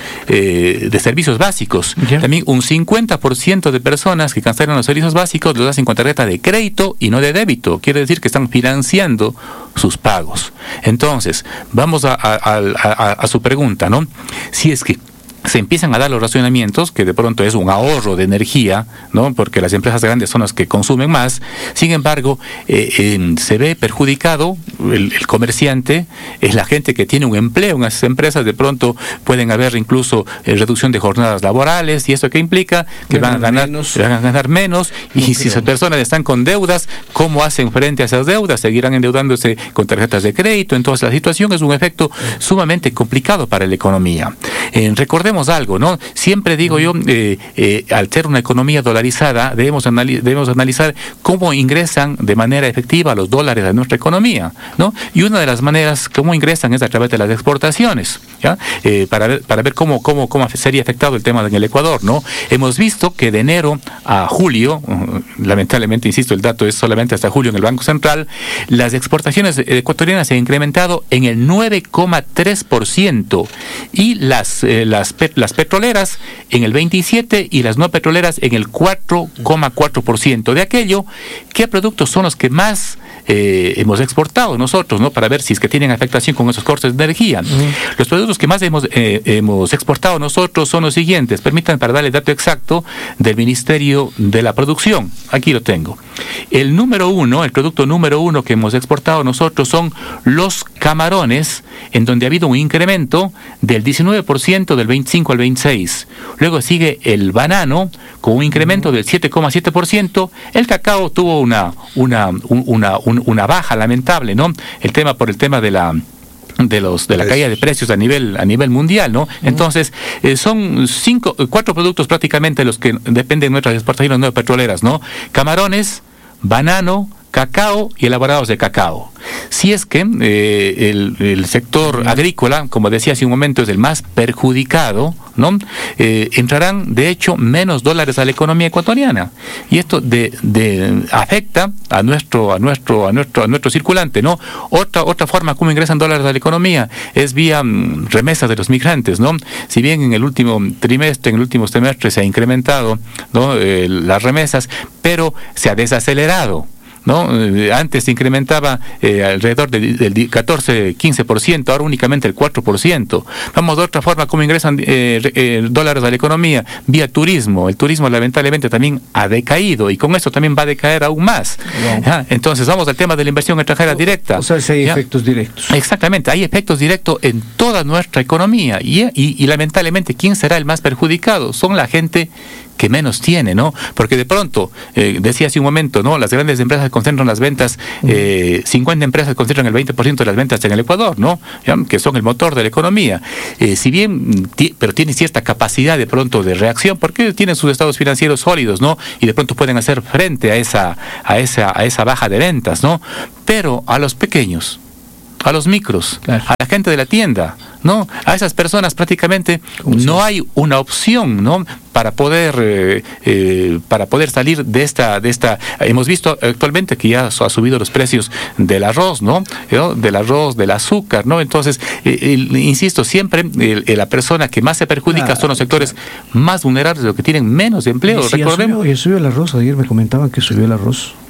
eh, de servicios básicos. Yeah. También un cincuenta por ciento de personas que cancelan los servicios básicos los hacen con tarjeta de crédito y no de débito. Quiere decir que están financiando sus pagos. Entonces, vamos a, a, a, a, a su pregunta, ¿no? Si es que se empiezan a dar los racionamientos, que de pronto es un ahorro de energía, ¿no? Porque las empresas grandes son las que consumen más. Sin embargo, eh, eh, se ve perjudicado el, el comerciante, es la gente que tiene un empleo en esas empresas. De pronto pueden haber incluso eh, reducción de jornadas laborales, y eso que implica que van a ganar menos, van a ganar menos y no si esas personas están con deudas, ¿cómo hacen frente a esas deudas? Seguirán endeudándose con tarjetas de crédito. Entonces la situación es un efecto sumamente complicado para la economía. Eh, recordemos algo, ¿no? Siempre digo yo, eh, eh, al ser una economía dolarizada, debemos, anali- debemos analizar cómo ingresan de manera efectiva los dólares a nuestra economía, ¿no? Y una de las maneras cómo ingresan es a través de las exportaciones, ¿ya? Eh, para ver, para ver cómo, cómo, cómo sería afectado el tema en el Ecuador, ¿no? Hemos visto que de enero a julio, lamentablemente, insisto, el dato es solamente hasta julio en el Banco Central, las exportaciones ecuatorianas se han incrementado en el nueve coma tres por ciento y las, eh, las las petroleras en el veintisiete por ciento y las no petroleras en el cuatro coma cuatro por ciento. De aquello, ¿qué productos son los que más eh, hemos exportado nosotros, ¿no? Para ver si es que tienen afectación con esos cortes de energía. Uh-huh. Los productos que más hemos, eh, hemos exportado nosotros son los siguientes. Permítanme para darle el dato exacto del Ministerio de la Producción. Aquí lo tengo. El número uno, el producto número uno que hemos exportado nosotros son los camarones, en donde ha habido un incremento del diecinueve por ciento, del veinticinco al veintiséis. Luego sigue el banano con un incremento del siete coma siete por ciento. El cacao tuvo una una una una, una baja lamentable, ¿no? El tema por el tema de la de los de la caída de precios a nivel a nivel mundial, ¿no? Entonces eh, son cinco cuatro productos prácticamente los que dependen de nuestras exportaciones no petroleras, ¿no? Camarones, banano, cacao y elaborados de cacao. Si es que eh, el, el sector agrícola, como decía hace un momento, es el más perjudicado, ¿no? Eh, entrarán, de hecho, menos dólares a la economía ecuatoriana. Y esto de, de afecta a nuestro, a nuestro, a nuestro, a nuestro circulante, ¿no? Otra, otra forma como ingresan dólares a la economía es vía um, remesas de los migrantes, ¿no? Si bien en el último trimestre, en el último semestre se ha incrementado, ¿no? eh, las remesas, pero se ha desacelerado, ¿no? Antes se incrementaba eh, alrededor del, del catorce, quince por ciento, ahora únicamente el cuatro por ciento. Vamos de otra forma, ¿cómo ingresan eh, eh, dólares a la economía? Vía turismo. El turismo lamentablemente también ha decaído y con eso también va a decaer aún más. Wow. ¿Ya? Entonces vamos al tema de la inversión extranjera directa. O sea, si hay ¿ya? efectos directos. Exactamente, hay efectos directos en toda nuestra economía y, y, y lamentablemente, ¿quién será el más perjudicado? Son la gente que menos tiene, ¿no? Porque de pronto, eh, decía hace un momento, ¿no? Las grandes empresas concentran las ventas, eh, cincuenta empresas concentran el veinte por ciento de las ventas en el Ecuador, ¿no? ¿Ya? Que son el motor de la economía. Eh, si bien, t- pero tienen cierta capacidad de pronto de reacción, porque tienen sus estados financieros sólidos, ¿no? Y de pronto pueden hacer frente a esa, a esa, a esa baja de ventas, ¿no? Pero a los pequeños, a los micros, claro, a la gente de la tienda, ¿no? A esas personas prácticamente no hay una opción, ¿no? Para poder eh, eh, para poder salir de esta de esta hemos visto actualmente que ya ha subido los precios del arroz, ¿no? ¿no? Del arroz, del azúcar, ¿no? Entonces, eh, el, insisto, siempre el, el, la persona que más se perjudica claro, son los sectores claro. más vulnerables, los que tienen menos empleo. Sí, recordemos. Ya subió, ya subió el arroz, ayer me comentaban que subió el arroz.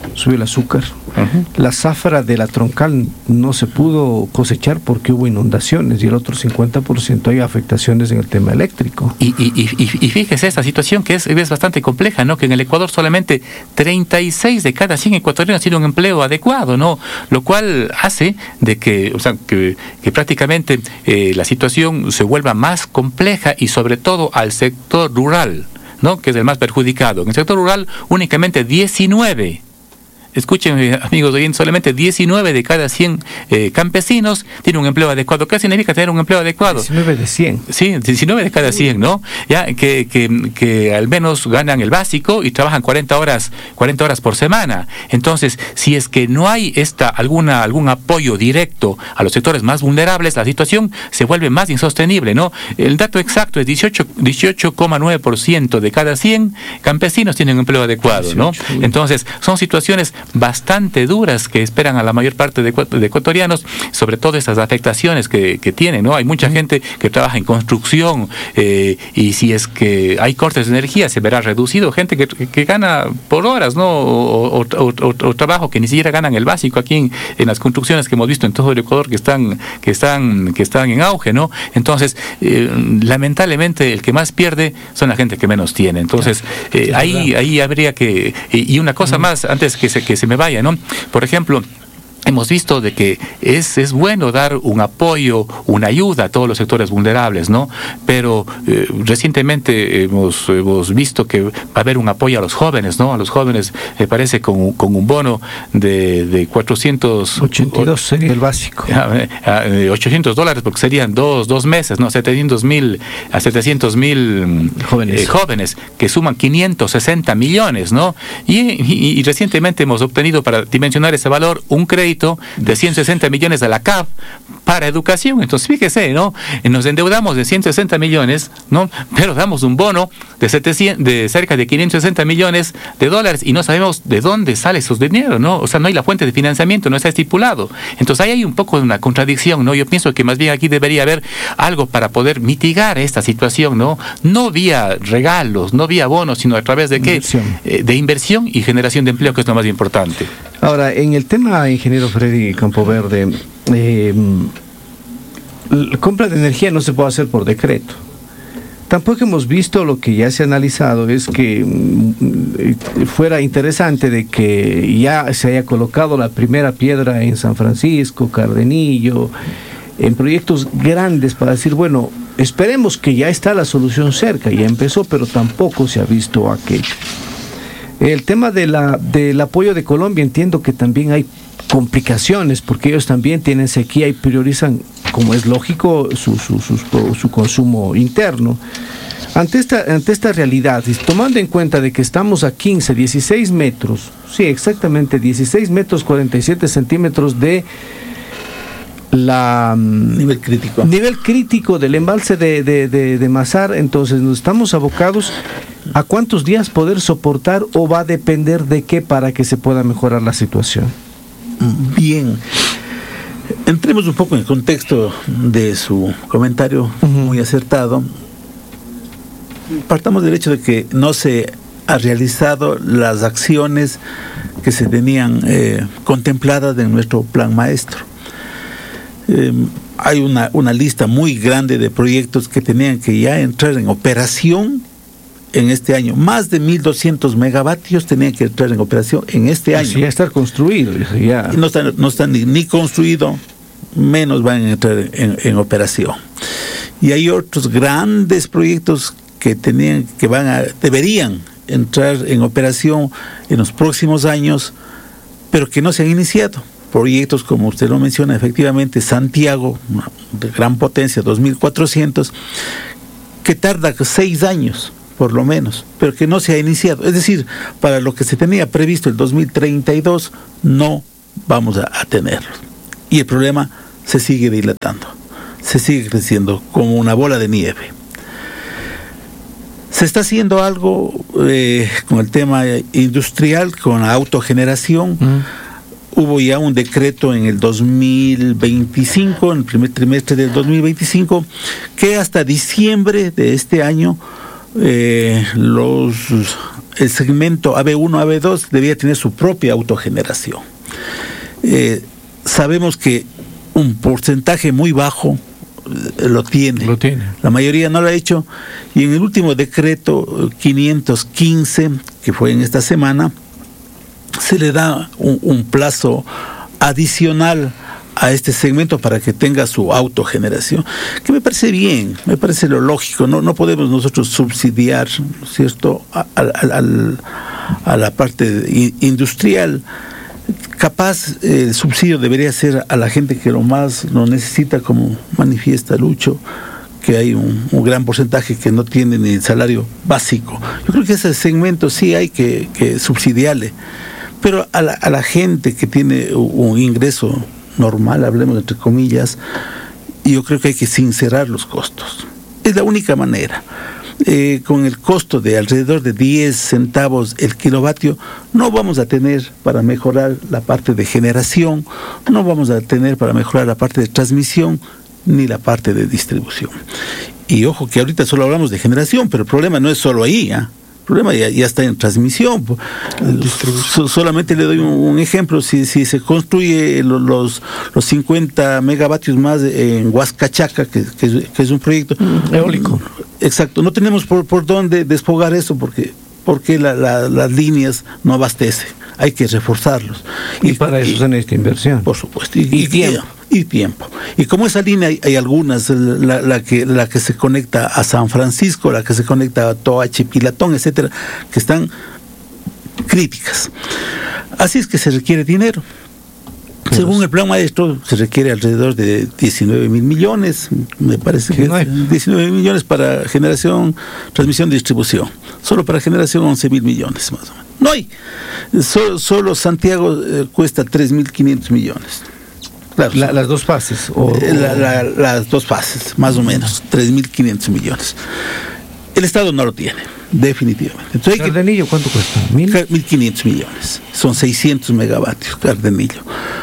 subió el azúcar. Uh-huh. La zafra de la troncal no se pudo cosechar porque hubo inundaciones y el otro cincuenta por ciento hay afectaciones en el tema eléctrico. Y, y, y, y fíjese esta situación que es, es bastante compleja, ¿no? Que en el Ecuador solamente treinta y seis de cada cien ecuatorianos tienen un empleo adecuado, ¿no? Lo cual hace de que, o sea, que, que prácticamente eh, la situación se vuelva más compleja y sobre todo al sector rural, ¿no? Que es el más perjudicado. En el sector rural únicamente diecinueve. Escuchen, amigos oyentes, solamente diecinueve de cada cien eh, campesinos tienen un empleo adecuado. ¿Qué significa tener un empleo adecuado? diecinueve de cien. Sí, diecinueve de cada cien, ¿no? Ya que, que, que al menos ganan el básico y trabajan cuarenta horas por semana. Entonces, si es que no hay esta alguna algún apoyo directo a los sectores más vulnerables, la situación se vuelve más insostenible, ¿no? El dato exacto es dieciocho coma nueve por ciento de cada cien campesinos tienen un empleo adecuado, ¿no? Entonces, son situaciones bastante duras que esperan a la mayor parte de, de ecuatorianos, sobre todo estas afectaciones que, que tienen, ¿no? Hay mucha gente que trabaja en construcción eh, y si es que hay cortes de energía se verá reducido, gente que, que gana por horas, ¿no? O, o, o, o, o trabajo que ni siquiera ganan el básico aquí en, en las construcciones que hemos visto en todo el Ecuador que están, que están, que están en auge, ¿no? Entonces, eh, lamentablemente el que más pierde son la gente que menos tiene. Entonces, eh, ahí, ahí habría que, y, y una cosa más antes que se que se me vaya, ¿no? Por ejemplo, hemos visto de que es, es bueno dar un apoyo, una ayuda a todos los sectores vulnerables, ¿no? Pero eh, recientemente hemos, hemos visto que va a haber un apoyo a los jóvenes, ¿no? A los jóvenes, me eh, parece, con, con un bono de, de cuatrocientos... ochenta y dos sería el básico. ochocientos dólares, porque serían dos, dos meses, ¿no? setecientos mil a setecientos mil jóvenes. Eh, jóvenes, que suman quinientos sesenta millones, ¿no? Y, y, y recientemente hemos obtenido, para dimensionar ese valor, un crédito de ciento sesenta millones de la C A F para educación. Entonces, fíjese, ¿no? Nos endeudamos de ciento sesenta millones, ¿no? Pero damos un bono de, setecientos, de cerca de quinientos sesenta millones de dólares y no sabemos de dónde sale esos dinero, ¿no? O sea, no hay la fuente de financiamiento, no está estipulado. Entonces, ahí hay un poco de una contradicción, ¿no? Yo pienso que más bien aquí debería haber algo para poder mitigar esta situación, ¿no? No vía regalos, no vía bonos, sino a través de qué? Inversión. Eh, de inversión y generación de empleo, que es lo más importante. Ahora, en el tema, ingeniero Freddy Campoverde, eh, la compra de energía no se puede hacer por decreto. Tampoco hemos visto, lo que ya se ha analizado es que mm, fuera interesante de que ya se haya colocado la primera piedra en San Francisco, Cardenillo, en proyectos grandes para decir, bueno, esperemos que ya está la solución cerca, ya empezó, pero tampoco se ha visto aquello. El tema de la, del apoyo de Colombia, entiendo que también hay complicaciones, porque ellos también tienen sequía y priorizan, como es lógico, su, su, su, su consumo interno. Ante esta, ante esta realidad, y tomando en cuenta de que estamos a quince, dieciséis metros, sí, exactamente, dieciséis metros, cuarenta y siete centímetros de la nivel crítico nivel crítico del embalse de, de, de, de Mazar, entonces nos estamos abocados a cuántos días poder soportar, o va a depender de qué para que se pueda mejorar la situación. Bien, entremos un poco en el contexto de su comentario, uh-huh. muy acertado. Partamos del hecho de que no se ha realizado las acciones que se tenían eh, contempladas en nuestro plan maestro. Eh, hay una, una lista muy grande de proyectos que tenían que ya entrar en operación en este año. Más de mil doscientos megavatios tenían que entrar en operación en este año. Sí, ya está construido. Ya. No están, no están ni, ni construido, menos van a entrar en, en operación. Y hay otros grandes proyectos que tenían, que van a, deberían entrar en operación en los próximos años, pero que no se han iniciado. Proyectos, como usted lo menciona, efectivamente, Santiago, una de gran potencia, dos mil cuatrocientos, que tarda seis años, por lo menos, pero que no se ha iniciado. Es decir, para lo que se tenía previsto el dos mil treinta y dos, no vamos a, a tenerlo. Y el problema se sigue dilatando, se sigue creciendo como una bola de nieve. Se está haciendo algo eh, con el tema industrial, con la autogeneración. Mm. Hubo ya un decreto en el dos mil veinticinco, en el primer trimestre del dos mil veinticinco, que hasta diciembre de este año eh, los el segmento A B uno, A B dos debía tener su propia autogeneración. Eh, sabemos que un porcentaje muy bajo eh, lo tiene. Lo tiene. La mayoría no lo ha hecho, y en el último decreto quinientos quince, que fue en esta semana, se le da un, un plazo adicional a este segmento para que tenga su autogeneración, que me parece bien, me parece lo lógico. No, no podemos nosotros subsidiar, ¿no es cierto?, a, a, a, a la parte industrial. Capaz el subsidio debería ser a la gente que lo más lo necesita, como manifiesta Lucho, que hay un, un gran porcentaje que no tiene ni el salario básico. Yo creo que ese segmento sí hay que, que subsidiarle, pero a la, a la gente que tiene un ingreso normal, hablemos entre comillas, yo creo que hay que sincerar los costos. Es la única manera. Eh, con el costo de alrededor de diez centavos el kilovatio, no vamos a tener para mejorar la parte de generación, no vamos a tener para mejorar la parte de transmisión, ni la parte de distribución. Y ojo que ahorita solo hablamos de generación, pero el problema no es solo ahí, ¿eh? El problema ya, ya está en transmisión. So, solamente le doy un, un ejemplo. Si, si se construye los, los, los cincuenta megavatios más en Huascachaca, que, que, que es un proyecto mm, eólico. Exacto, no tenemos por, por dónde desfogar eso, porque, porque la, la, las líneas no abastecen. Hay que reforzarlos. Y, y para eso y, se necesita inversión. Por supuesto. Y, y, y tiempo. Y, y tiempo. Y como esa línea hay, hay algunas, la, la, que, la que se conecta a San Francisco, la que se conecta a Toache, Pilatón, etcétera, que están críticas. Así es que se requiere dinero. Pues, según el plan maestro, se requiere alrededor de diecinueve mil millones, me parece que es diecinueve mil millones para generación, transmisión, distribución. Solo para generación once mil millones más o menos. No hay. Solo, solo Santiago eh, cuesta tres mil quinientos millones. Claro, la, las dos fases. O, la, la, las dos fases, más o menos, tres mil quinientos millones. El Estado no lo tiene, definitivamente. Entonces, ¿Cardenillo cuánto cuesta? mil quinientos millones. Son seiscientos megavatios, Cardenillo.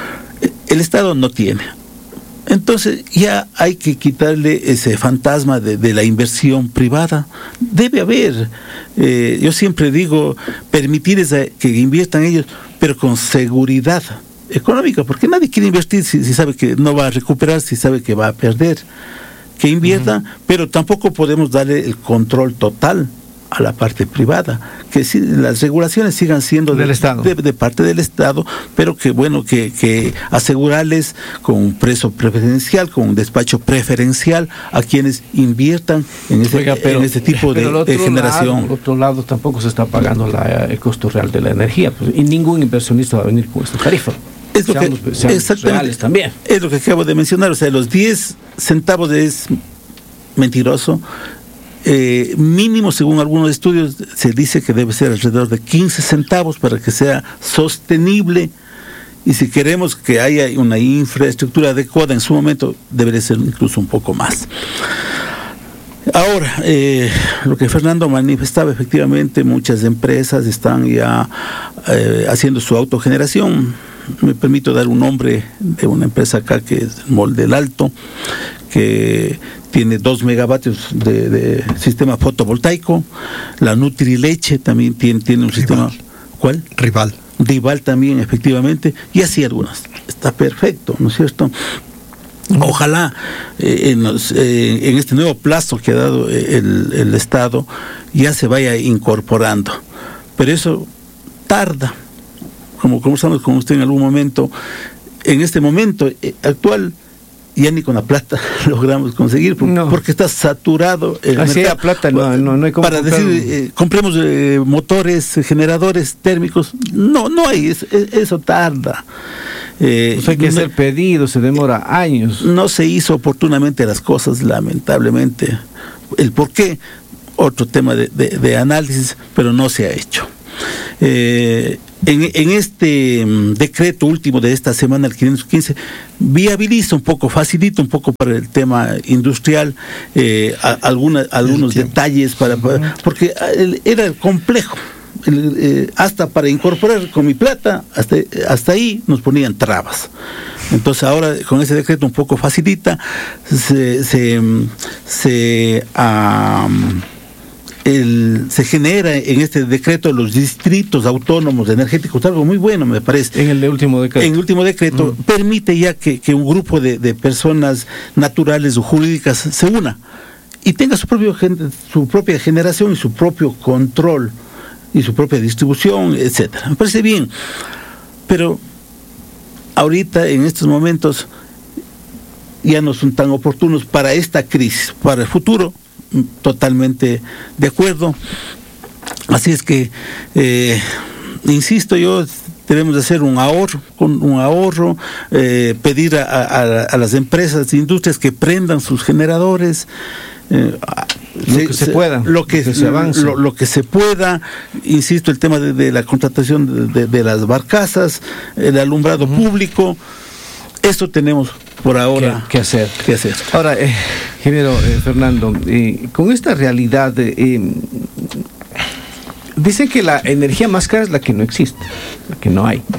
El Estado no tiene. Entonces ya hay que quitarle ese fantasma de, de la inversión privada. Debe haber, eh, yo siempre digo, permitir esa, que inviertan ellos, pero con seguridad económica, porque nadie quiere invertir si, si sabe que no va a recuperar, si sabe que va a perder. Que inviertan, uh-huh. pero tampoco podemos darle el control total a la parte privada, que si, las regulaciones sigan siendo del de, Estado. De, de parte del Estado, pero que bueno, que, que asegurarles con un precio preferencial, con un despacho preferencial a quienes inviertan en este, Oiga, pero, en este tipo de, de generación. Lado, por otro lado, tampoco se está pagando la, el costo real de la energía, pues, y ningún inversionista va a venir con esta tarifa. Es lo seamos, que, seamos exactamente, también. Es lo que acabo de mencionar, o sea, los diez centavos es mentiroso. Eh, mínimo, según algunos estudios, se dice que debe ser alrededor de quince centavos para que sea sostenible, y si queremos que haya una infraestructura adecuada en su momento, debería ser incluso un poco más. Ahora, eh, lo que Fernando manifestaba, efectivamente muchas empresas están ya eh, haciendo su autogeneración. Me permito dar un nombre de una empresa acá que es Molde del Alto, que tiene dos megavatios de, de sistema fotovoltaico. La Nutrileche también tiene, tiene un sistema. Rival. ¿Cuál? Rival. Rival también, efectivamente, y así algunas. Está perfecto, ¿no es cierto? Ojalá eh, en, los, eh, en este nuevo plazo que ha dado el, el Estado ya se vaya incorporando, pero eso tarda. Como conversamos con usted en algún momento, en este momento eh, actual ya ni con la plata logramos conseguir, por, no. porque está saturado el Así mercado. La plata no, no, no hay como para decir, eh, compremos eh, motores, generadores térmicos, no, no hay, es, es, eso tarda. Eh, pues hay que no, hacer pedidos, se demora años. No se hizo oportunamente las cosas, lamentablemente. El por qué, otro tema de, de, de análisis, pero no se ha hecho. Eh, en, en este um, decreto último de esta semana, el quinientos quince, viabiliza un poco, facilita un poco para el tema industrial, eh, a, alguna, algunos detalles, para, para porque el, era complejo. El, eh, hasta para incorporar con mi plata, hasta, hasta ahí nos ponían trabas. Entonces ahora con ese decreto un poco facilita, se, se, se um, el, se genera en este decreto los distritos autónomos energéticos, algo muy bueno me parece. En el último decreto. En el último decreto mm. permite ya que, que un grupo de, de personas naturales o jurídicas se una y tenga su, propio, su propia generación y su propio control y su propia distribución, etcétera. Me parece bien, pero ahorita en estos momentos ya no son tan oportunos para esta crisis. Para el futuro, totalmente de acuerdo. Así es que, eh, insisto yo, debemos de hacer un ahorro, un ahorro, eh, pedir a, a, a las empresas e industrias que prendan sus generadores, eh, lo se, que se pueda, lo que, que se avance. Lo, lo que se pueda, insisto, el tema de, de la contratación de, de, de las barcazas, el alumbrado uh-huh. público, esto tenemos por ahora que hacer. Que hacer. Ahora, eh, ingeniero eh, Fernando, eh, con esta realidad, eh, dicen que la energía más cara es la que no existe, la que no hay.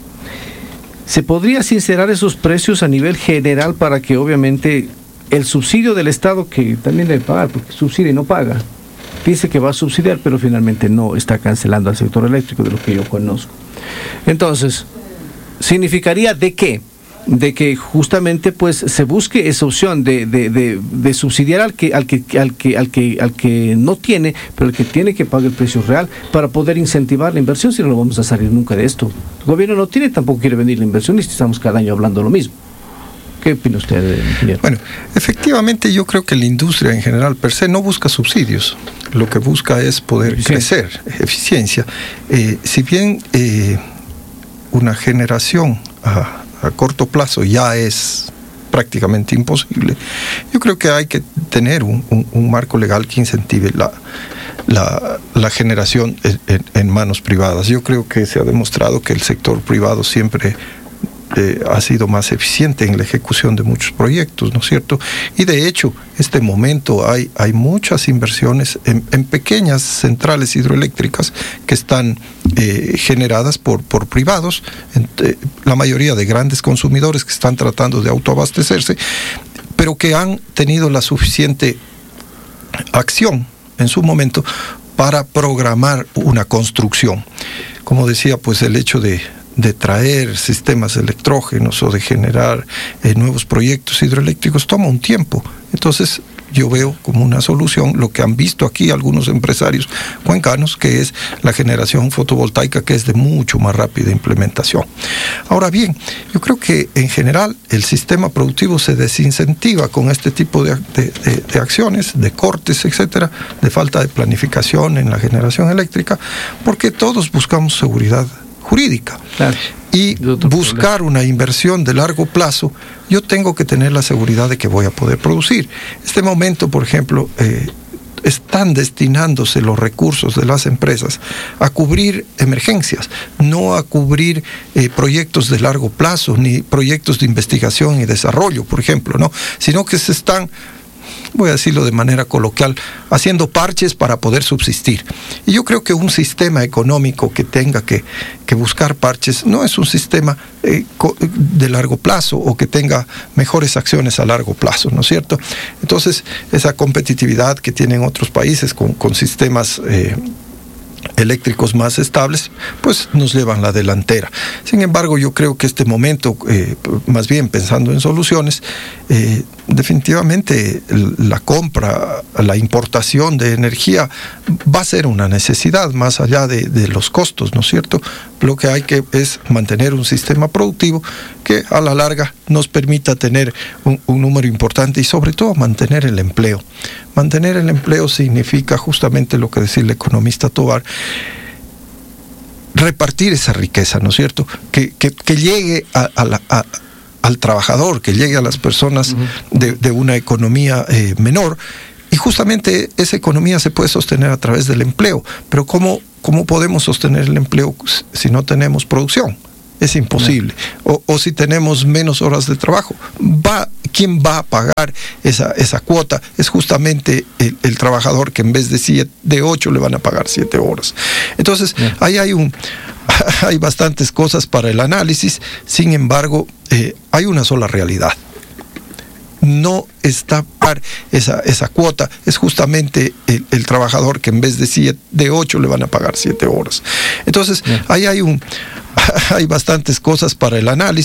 ¿Se podría sincerar esos precios a nivel general para que obviamente el subsidio del Estado, que también debe pagar, porque subsidia y no paga, dice que va a subsidiar, pero finalmente no está cancelando al sector eléctrico, de lo que yo conozco? Entonces, ¿significaría de qué? De que justamente pues se busque esa opción de, de, de, de subsidiar al que, al que, al que, al que, al que no tiene, pero el que tiene que pagar el precio real para poder incentivar la inversión, si no, no vamos a salir nunca de esto. El gobierno no tiene, tampoco quiere venir la inversión y estamos cada año hablando lo mismo. ¿Qué opina usted, ingeniero? Bueno, efectivamente yo creo que la industria en general per se no busca subsidios, lo que busca es poder eficiencia. crecer, eficiencia. Eh, si bien eh, una generación a, a corto plazo ya es prácticamente imposible, yo creo que hay que tener un, un, un marco legal que incentive la, la, la generación en, en, en manos privadas. Yo creo que se ha demostrado que el sector privado siempre Eh, ha sido más eficiente en la ejecución de muchos proyectos, ¿no es cierto? Y de hecho, este momento hay, hay muchas inversiones en, en pequeñas centrales hidroeléctricas que están eh, generadas por, por privados, en, eh, la mayoría de grandes consumidores que están tratando de autoabastecerse, pero que han tenido la suficiente acción en su momento para programar una construcción. Como decía, pues el hecho de de traer sistemas electrógenos o de generar eh, nuevos proyectos hidroeléctricos toma un tiempo. Entonces yo veo como una solución lo que han visto aquí algunos empresarios cuencanos, que es la generación fotovoltaica, que es de mucho más rápida implementación. Ahora bien, yo creo que en general el sistema productivo se desincentiva con este tipo de, de, de, de acciones, de cortes, etcétera, de falta de planificación en la generación eléctrica, porque todos buscamos seguridad jurídica. Claro. Y buscar problema. Una inversión de largo plazo, yo tengo que tener la seguridad de que voy a poder producir. Este momento, por ejemplo, eh, están destinándose los recursos de las empresas a cubrir emergencias, no a cubrir eh, proyectos de largo plazo, ni proyectos de investigación y desarrollo, por ejemplo, ¿no? Sino que se están, voy a decirlo de manera coloquial, haciendo parches para poder subsistir. Y yo creo que un sistema económico que tenga que, que buscar parches no es un sistema eh, de largo plazo o que tenga mejores acciones a largo plazo, ¿no es cierto? Entonces, esa competitividad que tienen otros países con, con sistemas eh, eléctricos más estables, pues nos llevan la delantera. Sin embargo, yo creo que este momento, eh, más bien pensando en soluciones, eh, definitivamente la compra, la importación de energía va a ser una necesidad más allá de, de los costos, ¿no es cierto? Lo que hay que es mantener un sistema productivo que a la larga nos permita tener un, un número importante y sobre todo mantener el empleo. Mantener el empleo significa justamente lo que decía el economista Tovar, repartir esa riqueza, ¿no es cierto? Que, que, que llegue a, a la, a, al trabajador, que llegue a las personas uh-huh. de, de una economía eh, menor, y justamente esa economía se puede sostener a través del empleo. Pero ¿cómo, cómo podemos sostener el empleo si no tenemos producción? Es imposible. O, o si tenemos menos horas de trabajo, va, ¿quién va a pagar esa, esa cuota? Es justamente el, el trabajador, que en vez de siete, de ocho le van a pagar siete horas. Entonces, yeah. ahí hay un hay bastantes cosas para el análisis. Sin embargo, eh, hay una sola realidad. no está par esa, esa cuota, es justamente el, el trabajador que en vez de siete, de ocho le van a pagar siete horas. Entonces, ahí hay un hay bastantes cosas para el análisis.